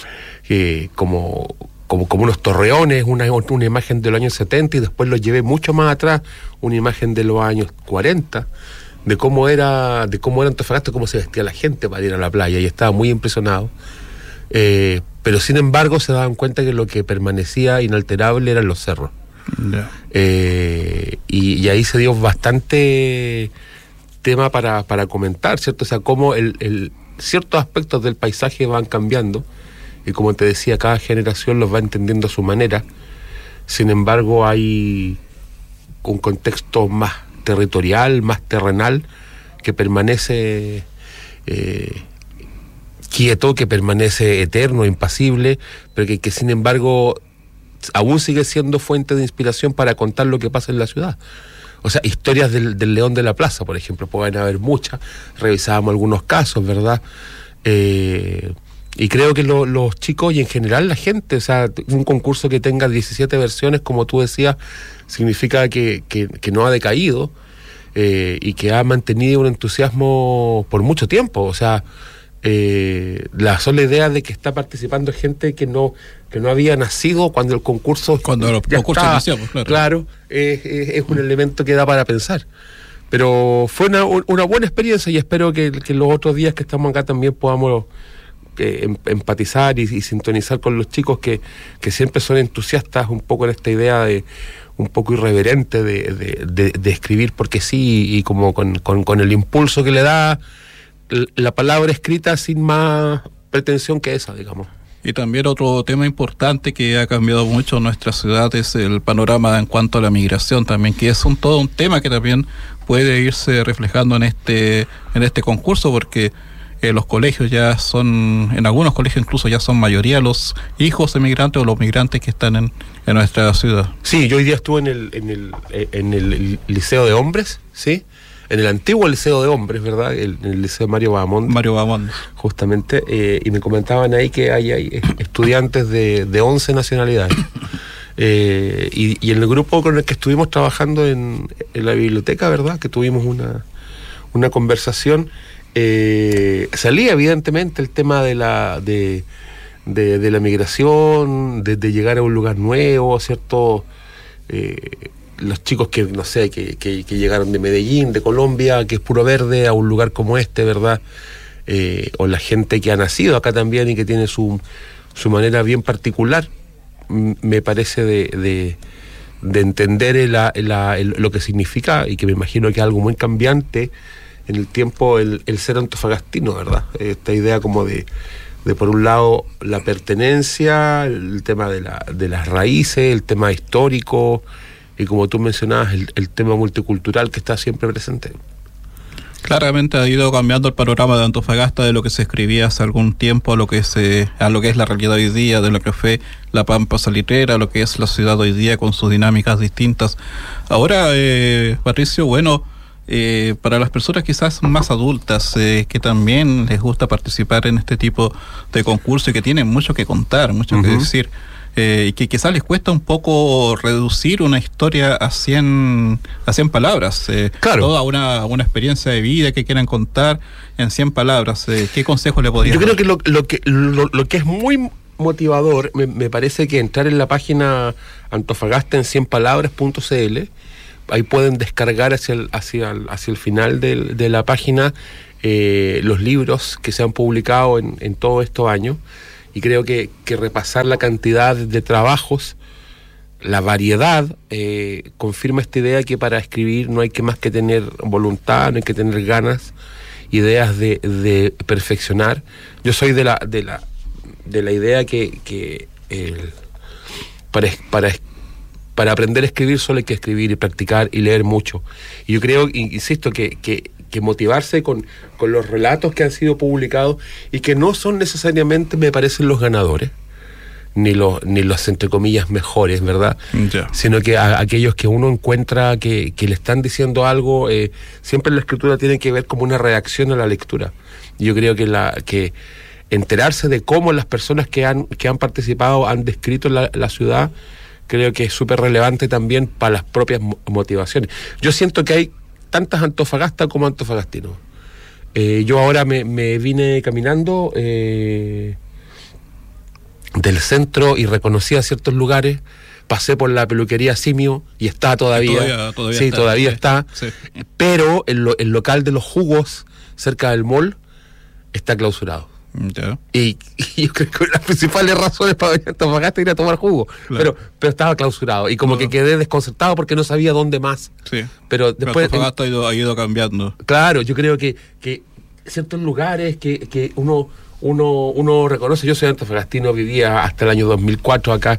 [SPEAKER 10] como unos torreones, una imagen de los años 70, y después lo llevé mucho más atrás, una imagen de los años 40, de cómo era Antofagasta, cómo se vestía la gente para ir a la playa, y estaba muy impresionado. Pero sin embargo se daban cuenta que lo que permanecía inalterable eran los cerros. Yeah. Y ahí se dio bastante tema para comentar, ¿cierto? O sea, cómo ciertos aspectos del paisaje van cambiando, y como te decía, cada generación los va entendiendo a su manera. Sin embargo, hay un contexto más territorial, más terrenal, que permanece quieto, que permanece eterno, impasible, pero que sin embargo aún sigue siendo fuente de inspiración para contar lo que pasa en la ciudad. O sea, historias del León de la Plaza, por ejemplo, pueden haber muchas. Revisábamos algunos casos, ¿verdad? Y creo que los chicos y en general la gente, o sea, un concurso que tenga 17 versiones, como tú decías, significa que no ha decaído, y que ha mantenido un entusiasmo por mucho tiempo. O sea, la sola idea de que está participando gente que no había nacido cuando el concurso
[SPEAKER 9] nació, pues,
[SPEAKER 10] claro, es un elemento que da para pensar. Pero fue una buena experiencia, y espero que los otros días que estamos acá también podamos empatizar y sintonizar con los chicos que siempre son entusiastas un poco en esta idea de un poco irreverente de escribir porque sí, y como con el impulso que le da la palabra escrita, sin más pretensión que esa, digamos.
[SPEAKER 9] Y también otro tema importante que ha cambiado mucho nuestra ciudad es el panorama en cuanto a la migración también, que es todo un tema que también puede irse reflejando en este concurso, porque los colegios ya son, en algunos colegios incluso ya son mayoría los hijos de migrantes o los migrantes que están en nuestra ciudad.
[SPEAKER 10] Sí, yo hoy día estuve en el Liceo de Hombres, ¿sí? En el antiguo Liceo de Hombres, ¿verdad? En el Liceo Mario Bahamonde. Justamente, y me comentaban ahí que hay estudiantes de 11 nacionalidades. Y en el grupo con el que estuvimos trabajando en la biblioteca, ¿verdad? Que tuvimos una conversación, salía evidentemente el tema de la migración, de llegar a un lugar nuevo, ¿cierto? Los chicos que, no sé, que llegaron de Medellín, de Colombia, que es puro verde, a un lugar como este, ¿verdad? O la gente que ha nacido acá también y que tiene su manera bien particular, me parece de entender lo que significa, y que me imagino que es algo muy cambiante en el tiempo el ser antofagastino, ¿verdad? Esta idea como de por un lado la pertenencia, el tema de las raíces, el tema histórico, y como tú mencionabas, el tema multicultural que está siempre presente.
[SPEAKER 9] Claramente ha ido cambiando el panorama de Antofagasta de lo que se escribía hace algún tiempo a lo que es la realidad hoy día, de lo que fue la Pampa Salitrera, a lo que es la ciudad hoy día con sus dinámicas distintas. Ahora, Patricio, bueno, para las personas quizás más adultas que también les gusta participar en este tipo de concursos y que tienen mucho que contar, mucho que decir, y que quizás les cuesta un poco reducir una historia a 100 palabras,
[SPEAKER 10] claro,
[SPEAKER 9] toda una experiencia de vida que quieran contar en 100 palabras. ¿Qué consejo le podría dar?
[SPEAKER 10] Yo creo que lo que es muy motivador, me parece que entrar en la página Antofagasta en 100palabras.cl, ahí pueden descargar hacia el final de la página los libros que se han publicado en todos estos años. Y creo que repasar la cantidad de trabajos, la variedad, confirma esta idea que para escribir no hay que más que tener voluntad, no hay que tener ganas, ideas de perfeccionar. Yo soy de la idea que para aprender a escribir solo hay que escribir y practicar y leer mucho. Y yo creo, insisto, que motivarse con los relatos que han sido publicados y que no son necesariamente, me parecen, los ganadores, ni los entre comillas mejores, ¿verdad?
[SPEAKER 9] Yeah.
[SPEAKER 10] Sino que aquellos que uno encuentra que le están diciendo algo, siempre la escritura tiene que ver como una reacción a la lectura. Y yo creo que enterarse de cómo las personas que han participado han descrito la ciudad, creo que es súper relevante también para las propias motivaciones. Yo siento que hay tantas Antofagasta como antofagastinos. Yo ahora me vine caminando del centro y reconocí a ciertos lugares, pasé por la peluquería Simio y está todavía. Todavía está. Sí. Pero el local de los jugos cerca del mall está clausurado.
[SPEAKER 9] Yeah.
[SPEAKER 10] Y yo creo que las principales razones para venir a Antofagasta era ir a tomar jugo, claro. pero estaba clausurado y como que quedé desconcertado porque no sabía dónde más.
[SPEAKER 9] Sí.
[SPEAKER 10] Pero después
[SPEAKER 9] Antofagasta ha ido cambiando.
[SPEAKER 10] Claro, yo creo que ciertos lugares que uno reconoce. Yo soy antofagastino, vivía hasta el año 2004 acá.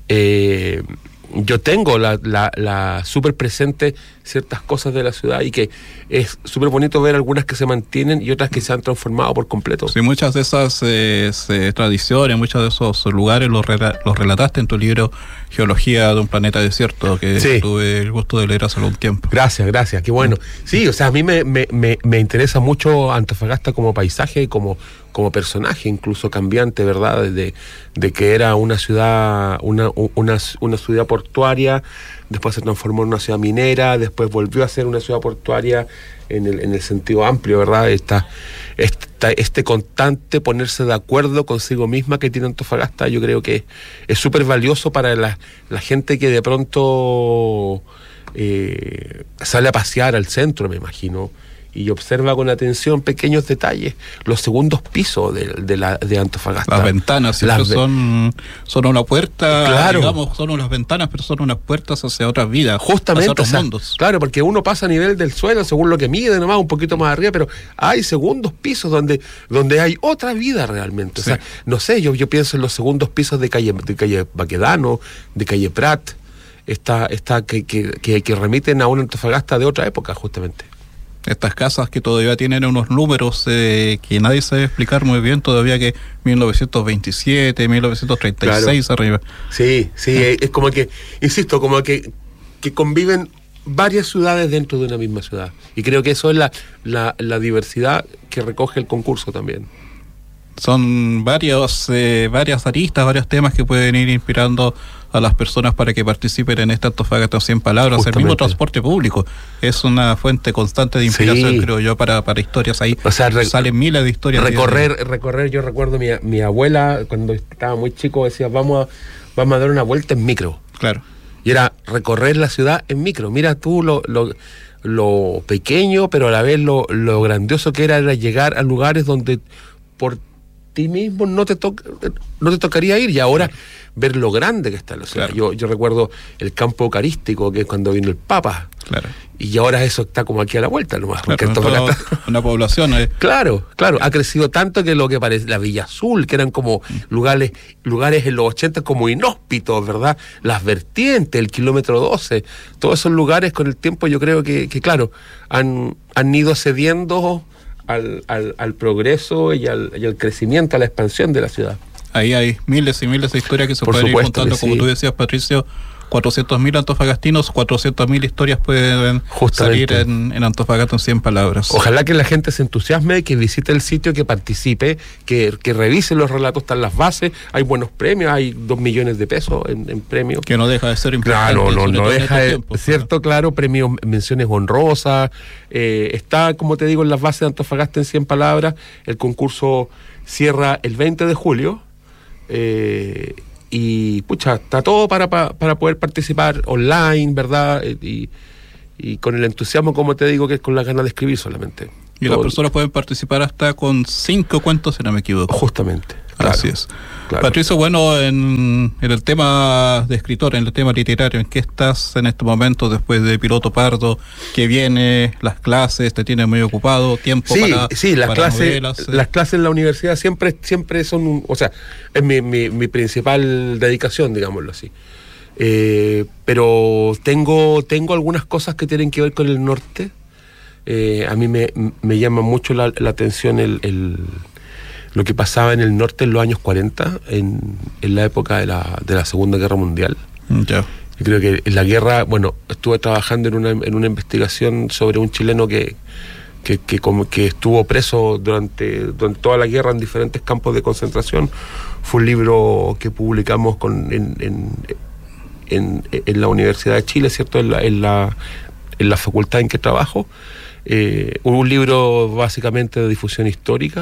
[SPEAKER 10] Yo tengo la súper presente ciertas cosas de la ciudad y que es súper bonito ver algunas que se mantienen y otras que se han transformado por completo.
[SPEAKER 9] Sí, muchas de esas tradiciones, muchos de esos lugares los relataste en tu libro Geología de un planeta desierto, que sí, tuve el gusto de leer hace algún tiempo.
[SPEAKER 10] Gracias, qué bueno. Sí, o sea, a mí me interesa mucho Antofagasta como paisaje y como personaje, incluso cambiante, ¿verdad? De que era una ciudad, una ciudad portuaria, después se transformó en una ciudad minera, después volvió a ser una ciudad portuaria en el sentido amplio, ¿verdad? Este constante ponerse de acuerdo consigo misma que tiene Antofagasta, yo creo que es súper valioso para la gente que de pronto sale a pasear al centro, me imagino, y observa con atención pequeños detalles, los segundos pisos de Antofagasta.
[SPEAKER 9] Las ventanas son una puerta,
[SPEAKER 10] claro,
[SPEAKER 9] digamos, son unas ventanas, pero son unas puertas hacia otras vidas,
[SPEAKER 10] justamente,
[SPEAKER 9] hacia otros mundos.
[SPEAKER 10] Claro, porque uno pasa a nivel del suelo según lo que mide nomás, un poquito más arriba, pero hay segundos pisos donde hay otra vida realmente. Sí. O sea, no sé, yo pienso en los segundos pisos de calle Baquedano, de calle Prat, que remiten a una Antofagasta de otra época, justamente.
[SPEAKER 9] Estas casas que todavía tienen unos números que nadie sabe explicar muy bien, todavía que 1927, 1936, claro, arriba.
[SPEAKER 10] Sí, es como que, insisto, como que conviven varias ciudades dentro de una misma ciudad. Y creo que eso es la diversidad que recoge el concurso también.
[SPEAKER 9] Son varias aristas, varios temas que pueden ir inspirando a las personas para que participen en esta Antofagasta en 100 palabras. Justamente. El mismo transporte público es una fuente constante de inspiración, sí, creo yo, para historias ahí. O sea, salen miles de historias.
[SPEAKER 10] Recorrer, yo recuerdo mi abuela, cuando estaba muy chico, decía, vamos a dar una vuelta en micro.
[SPEAKER 9] Claro.
[SPEAKER 10] Y era recorrer la ciudad en micro. Mira tú lo pequeño, pero a la vez lo grandioso que era llegar a lugares donde por ti mismo no te tocaría ir. Y ahora ver lo grande que está la ciudad.
[SPEAKER 9] Claro.
[SPEAKER 10] Yo recuerdo el campo eucarístico, que es cuando vino el Papa.
[SPEAKER 9] Claro.
[SPEAKER 10] Y ahora eso está como aquí a la vuelta nomás.
[SPEAKER 9] Claro,
[SPEAKER 10] Porque
[SPEAKER 9] una población.
[SPEAKER 10] Claro, ha crecido tanto que lo que parece la Villa Azul, que eran como lugares en los 80 como inhóspitos, ¿verdad? Las vertientes, el kilómetro 12, todos esos lugares con el tiempo yo creo que claro, han ido cediendo al progreso y al crecimiento, a la expansión de la ciudad.
[SPEAKER 9] Ahí hay miles y miles de historias que se
[SPEAKER 10] Por
[SPEAKER 9] pueden ir
[SPEAKER 10] supuesto
[SPEAKER 9] contando,
[SPEAKER 10] que
[SPEAKER 9] como
[SPEAKER 10] sí.
[SPEAKER 9] tú decías, Patricio. 400.000 antofagastinos, 400.000 historias pueden
[SPEAKER 10] Justamente.
[SPEAKER 9] salir en Antofagasta en 100 palabras.
[SPEAKER 10] Ojalá que la gente se entusiasme, que visite el sitio, que participe, que revise los relatos, están las bases, hay buenos premios, hay 2 millones de pesos en premios.
[SPEAKER 9] Que no deja de ser importante.
[SPEAKER 10] Claro,
[SPEAKER 9] sobre
[SPEAKER 10] no
[SPEAKER 9] todo en
[SPEAKER 10] deja de,
[SPEAKER 9] estos tiempos,
[SPEAKER 10] cierto, claro, premios, menciones honrosas, está, como te digo, en las bases de Antofagasta en 100 palabras, el concurso cierra el 20 de julio, y pucha, está todo para poder participar online, ¿verdad? Y con el entusiasmo, como te digo, que es con las ganas de escribir solamente.
[SPEAKER 9] Y las personas pueden participar hasta con 5 cuentos, si no me equivoco.
[SPEAKER 10] Justamente. Claro,
[SPEAKER 9] Así es.
[SPEAKER 10] claro.
[SPEAKER 9] Patricio, bueno, en el tema de escritor, en el tema literario, ¿en qué estás en estos momentos después de Piloto Pardo? ¿Qué viene? ¿Las clases te tienen muy ocupado? ¿Tiempo
[SPEAKER 10] las
[SPEAKER 9] para
[SPEAKER 10] clases,
[SPEAKER 9] novelas?
[SPEAKER 10] las clases en la universidad siempre son o sea, es mi principal dedicación, digámoslo así. Pero tengo algunas cosas que tienen que ver con el norte. A mí me llama mucho la atención lo que pasaba en el norte en los años 40, en la época de la Segunda Guerra Mundial.
[SPEAKER 9] Ya.
[SPEAKER 10] Yo creo que en la guerra, bueno, estuve trabajando en una investigación sobre un chileno que estuvo preso durante toda la guerra en diferentes campos de concentración. Fue un libro que publicamos en la Universidad de Chile, ¿cierto? En la facultad en que trabajo. Un libro básicamente de difusión histórica.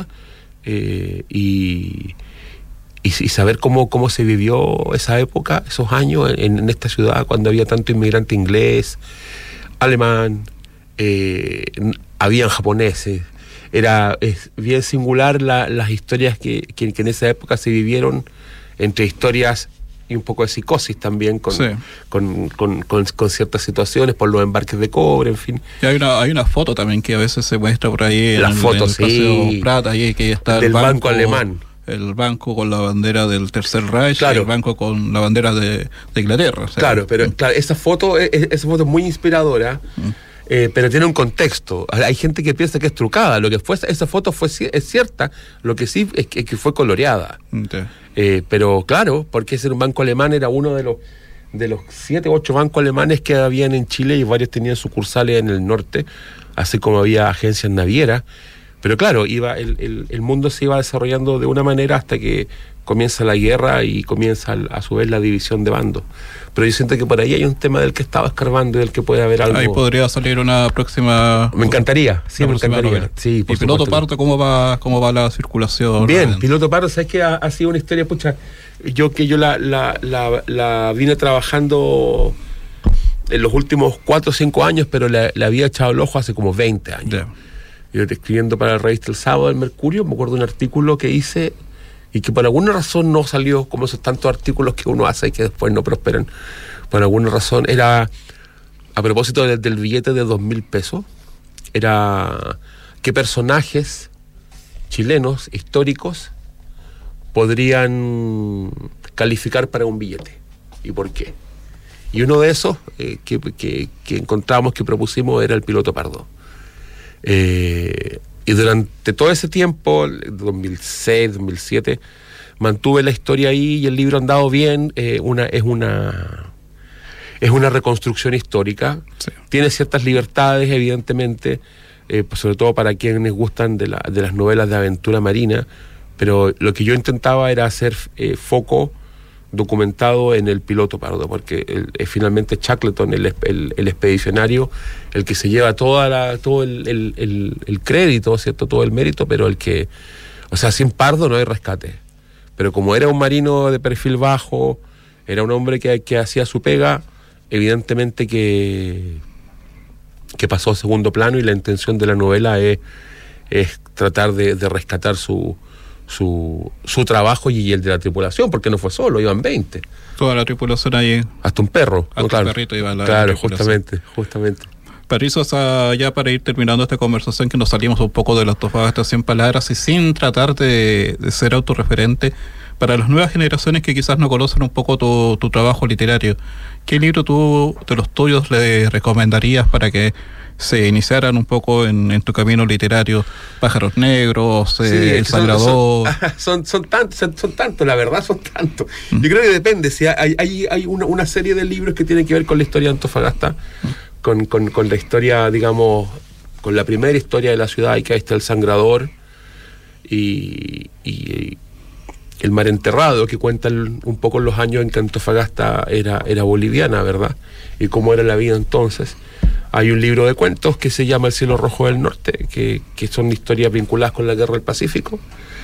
[SPEAKER 10] Y saber cómo se vivió esa época, esos años en esta ciudad, cuando había tanto inmigrante inglés, alemán, habían japoneses. Es bien singular las historias que en esa época se vivieron, entre historias y un poco de psicosis también con ciertas situaciones por los embarques de cobre, en fin.
[SPEAKER 9] Y hay una foto también que a veces se muestra por ahí
[SPEAKER 10] la foto,
[SPEAKER 9] en el Paseo Prata, ahí que está
[SPEAKER 10] del banco alemán.
[SPEAKER 9] El banco con la bandera del Tercer Reich,
[SPEAKER 10] claro.
[SPEAKER 9] Y el banco con la bandera de Inglaterra. O sea,
[SPEAKER 10] claro, pero claro, esa foto es muy inspiradora. Pero tiene un contexto. Hay gente que piensa que es trucada. Lo que fue esa foto es cierta. Lo que sí es que fue coloreada.
[SPEAKER 9] Okay.
[SPEAKER 10] Pero claro, porque ese banco alemán era uno de los 7 u 8 bancos alemanes que habían en Chile, y varios tenían sucursales en el norte, así como había agencias navieras. Pero claro, el mundo se iba desarrollando de una manera hasta que comienza la guerra y comienza a su vez la división de bandos. Pero yo siento que por ahí hay un tema del que estaba escarbando y del que puede haber algo.
[SPEAKER 9] Ahí podría salir una próxima...
[SPEAKER 10] Me encantaría, sí, me encantaría.
[SPEAKER 9] Novela.
[SPEAKER 10] Sí,
[SPEAKER 9] ¿Y Piloto Pardo cómo va la circulación?
[SPEAKER 10] Bien, Piloto Pardo, sabes que ha sido una historia, pucha, yo la vine trabajando en los últimos 4 o 5 años, pero le había echado el ojo hace como 20 años.
[SPEAKER 9] Yeah.
[SPEAKER 10] Yo escribiendo para la revista El Sábado del Mercurio, me acuerdo de un artículo que hice y que por alguna razón no salió, como esos tantos artículos que uno hace y que después no prosperan. Por alguna razón era, a propósito del billete de 2.000 pesos, era qué personajes chilenos históricos podrían calificar para un billete y por qué. Y uno de esos que encontramos, que propusimos, era el Piloto Pardo. Y durante todo ese tiempo, 2006, 2007, mantuve la historia ahí y el libro ha andado bien. Es una reconstrucción histórica.
[SPEAKER 9] Sí.
[SPEAKER 10] Tiene ciertas libertades, evidentemente, sobre todo para quienes gustan de las novelas de aventura marina, pero lo que yo intentaba era hacer foco documentado en el Piloto Pardo, porque finalmente Shackleton, el expedicionario, el que se lleva todo el crédito, ¿cierto? Todo el mérito, pero sin Pardo no hay rescate. Pero como era un marino de perfil bajo, era un hombre que hacía su pega, evidentemente que pasó a segundo plano, y la intención de la novela es tratar de rescatar su trabajo y el de la tripulación, porque no fue solo, iban 20.
[SPEAKER 9] Toda la tripulación ahí.
[SPEAKER 10] Hasta un perro.
[SPEAKER 9] Hasta
[SPEAKER 10] claro.
[SPEAKER 9] un perrito iba la
[SPEAKER 10] Claro,
[SPEAKER 9] tripulación.
[SPEAKER 10] justamente.
[SPEAKER 9] Patricio, ya para ir terminando esta conversación, que nos salimos un poco de la Antofagasta 100 palabras y sin tratar de ser autorreferente, para las nuevas generaciones que quizás no conocen un poco tu trabajo literario, ¿qué libro tú de los tuyos le recomendarías para que se iniciaran un poco en tu camino literario? Pájaros Negros, El Sangrador.
[SPEAKER 10] Son tantos, la verdad, son tantos. Yo creo que depende. Si hay una serie de libros que tienen que ver con la historia de Antofagasta, con la historia, digamos, con la primera historia de la ciudad, y que ahí está El Sangrador y El Mar Enterrado, que cuenta un poco los años en que Antofagasta era boliviana, ¿verdad? Y cómo era la vida entonces. Hay un libro de cuentos que se llama El Cielo Rojo del Norte, que son historias vinculadas con la Guerra del Pacífico.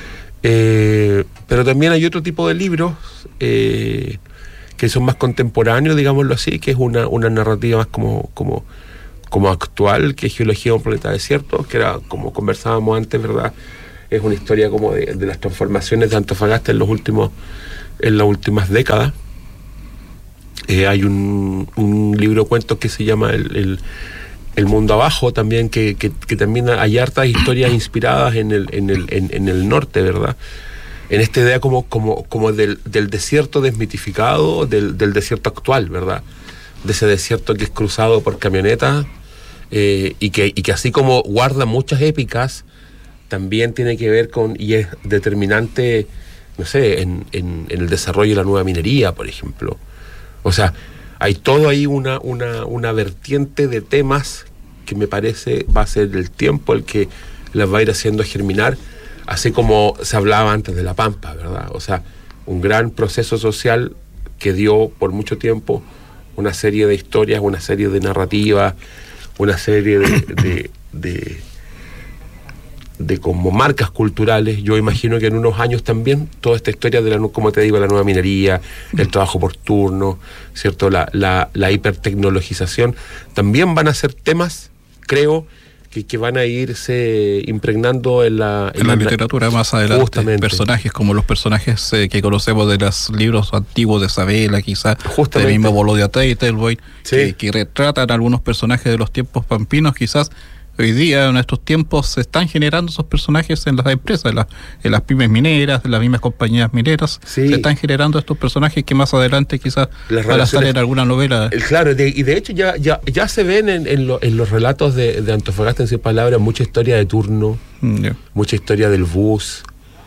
[SPEAKER 10] Pero también hay otro tipo de libros que son más contemporáneos, digámoslo así, que es una narrativa más como actual, que es Geología de un planeta desierto, que era, como conversábamos antes, ¿verdad? Es una historia como de las transformaciones de Antofagasta en las últimas décadas. Hay un libro de cuentos que se llama El Mundo Abajo también, que también hay hartas historias inspiradas en el norte, ¿verdad? En esta idea como del desierto desmitificado, del desierto actual, ¿verdad? De ese desierto que es cruzado por camionetas y que así como guarda muchas épicas, también tiene que ver y es determinante, no sé, en el desarrollo de la nueva minería, por ejemplo. O sea, hay todo ahí una vertiente de temas que me parece va a ser el tiempo el que las va a ir haciendo germinar, así como se hablaba antes de La Pampa, ¿verdad? O sea, un gran proceso social que dio por mucho tiempo una serie de historias, una serie de narrativas, una serie de como marcas culturales. Yo imagino que en unos años también toda esta historia como te digo, la nueva minería, el trabajo por turno, ¿cierto? La hipertecnologización, también van a ser temas, creo, que van a irse impregnando en la
[SPEAKER 9] literatura más adelante.
[SPEAKER 10] Justamente.
[SPEAKER 9] Personajes como los personajes que conocemos de los libros antiguos de Sabela, quizás del mismo Bolodia Teitelboy,
[SPEAKER 10] sí,
[SPEAKER 9] que retratan algunos personajes de los tiempos pampinos. Quizás hoy día, en estos tiempos, se están generando esos personajes en las empresas, en las pymes mineras, en las mismas compañías mineras.
[SPEAKER 10] Sí.
[SPEAKER 9] Se están generando estos personajes que más adelante quizás van a estar en alguna novela.
[SPEAKER 10] Claro, y de hecho ya se ven en los relatos de Antofagasta en 100 palabras mucha historia de turno, mucha historia del bus,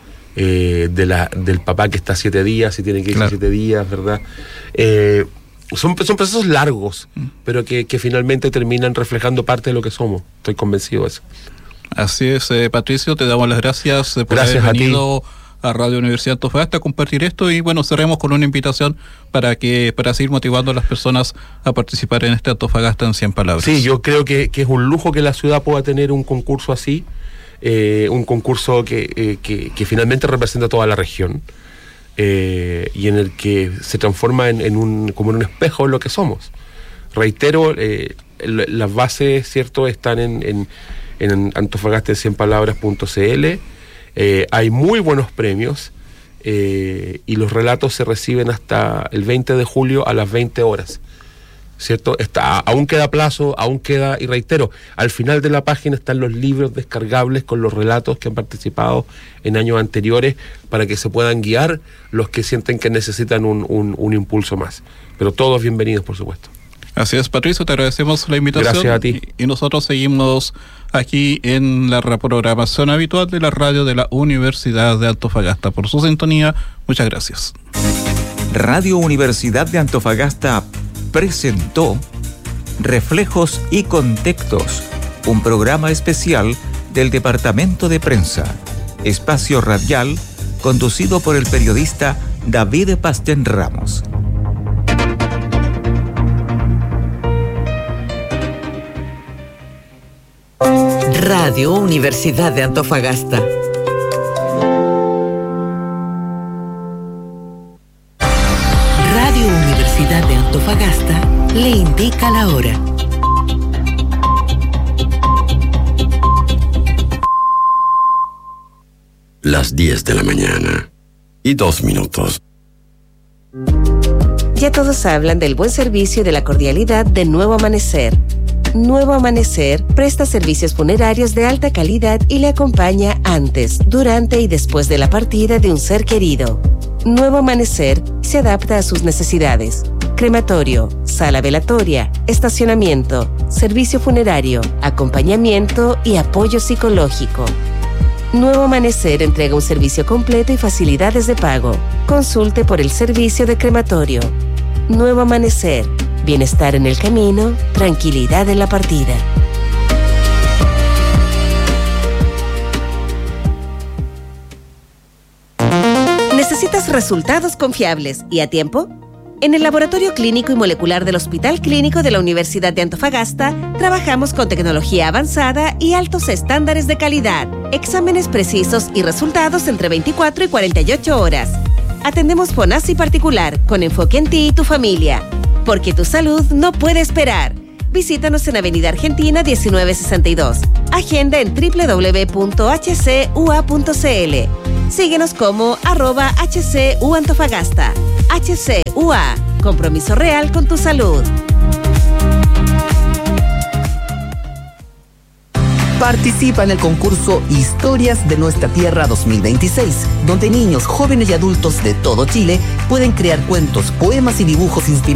[SPEAKER 10] del papá que está 7 días y tiene que ir 7 días, ¿verdad? Son procesos largos, pero que finalmente terminan reflejando parte de lo que somos. Estoy convencido de eso.
[SPEAKER 9] Así es, Patricio, te damos las gracias por haber venido a Radio Universidad de Antofagasta a compartir esto, y bueno, cerremos con una invitación para seguir motivando a las personas a participar en este Antofagasta en 100 palabras.
[SPEAKER 10] Sí, yo creo que es un lujo que la ciudad pueda tener un concurso así, un concurso que finalmente representa a toda la región. Y en el que se transforma como en un espejo de lo que somos. Reitero, las bases, ¿cierto?, están en antofagasta100palabras.cl. Hay muy buenos premios y los relatos se reciben hasta el 20 de julio a las 20 horas. ¿Cierto? Aún queda plazo, y reitero, al final de la página están los libros descargables con los relatos que han participado en años anteriores para que se puedan guiar los que sienten que necesitan un impulso más. Pero todos bienvenidos, por supuesto.
[SPEAKER 9] Así es, Patricio, te agradecemos la invitación.
[SPEAKER 10] Gracias a ti.
[SPEAKER 9] Y nosotros seguimos aquí en la reprogramación habitual de la radio de la Universidad de Antofagasta. Por su sintonía, muchas gracias.
[SPEAKER 3] Radio Universidad de Antofagasta presentó Reflejos y Contextos, un programa especial del Departamento de Prensa, espacio radial conducido por el periodista David Pastén Ramos.
[SPEAKER 4] Radio Universidad de Antofagasta. Radio Universidad de Antofagasta le indica la hora.
[SPEAKER 5] las 10 de la mañana y 2 minutos.
[SPEAKER 6] Ya todos hablan del buen servicio y de la cordialidad de Nuevo Amanecer. Nuevo Amanecer presta servicios funerarios de alta calidad y le acompaña antes, durante y después de la partida de un ser querido. Nuevo Amanecer se adapta a sus necesidades. Crematorio, sala velatoria, estacionamiento, servicio funerario, acompañamiento y apoyo psicológico. Nuevo Amanecer entrega un servicio completo y facilidades de pago. Consulte por el servicio de crematorio. Nuevo Amanecer. Bienestar en el camino, tranquilidad en la partida. ¿Necesitas resultados confiables y a tiempo? En el Laboratorio Clínico y Molecular del Hospital Clínico de la Universidad de Antofagasta, trabajamos con tecnología avanzada y altos estándares de calidad. Exámenes precisos y resultados entre 24 y 48 horas. Atendemos FONASI particular, con enfoque en ti y tu familia. Porque tu salud no puede esperar. Visítanos en Avenida Argentina 1962. Agenda en www.hcua.cl. Síguenos como @HCUAntofagasta. HCUA. Compromiso real con tu salud.
[SPEAKER 11] Participa en el concurso Historias de Nuestra Tierra 2026, donde niños, jóvenes y adultos de todo Chile pueden crear cuentos, poemas y dibujos inspiradores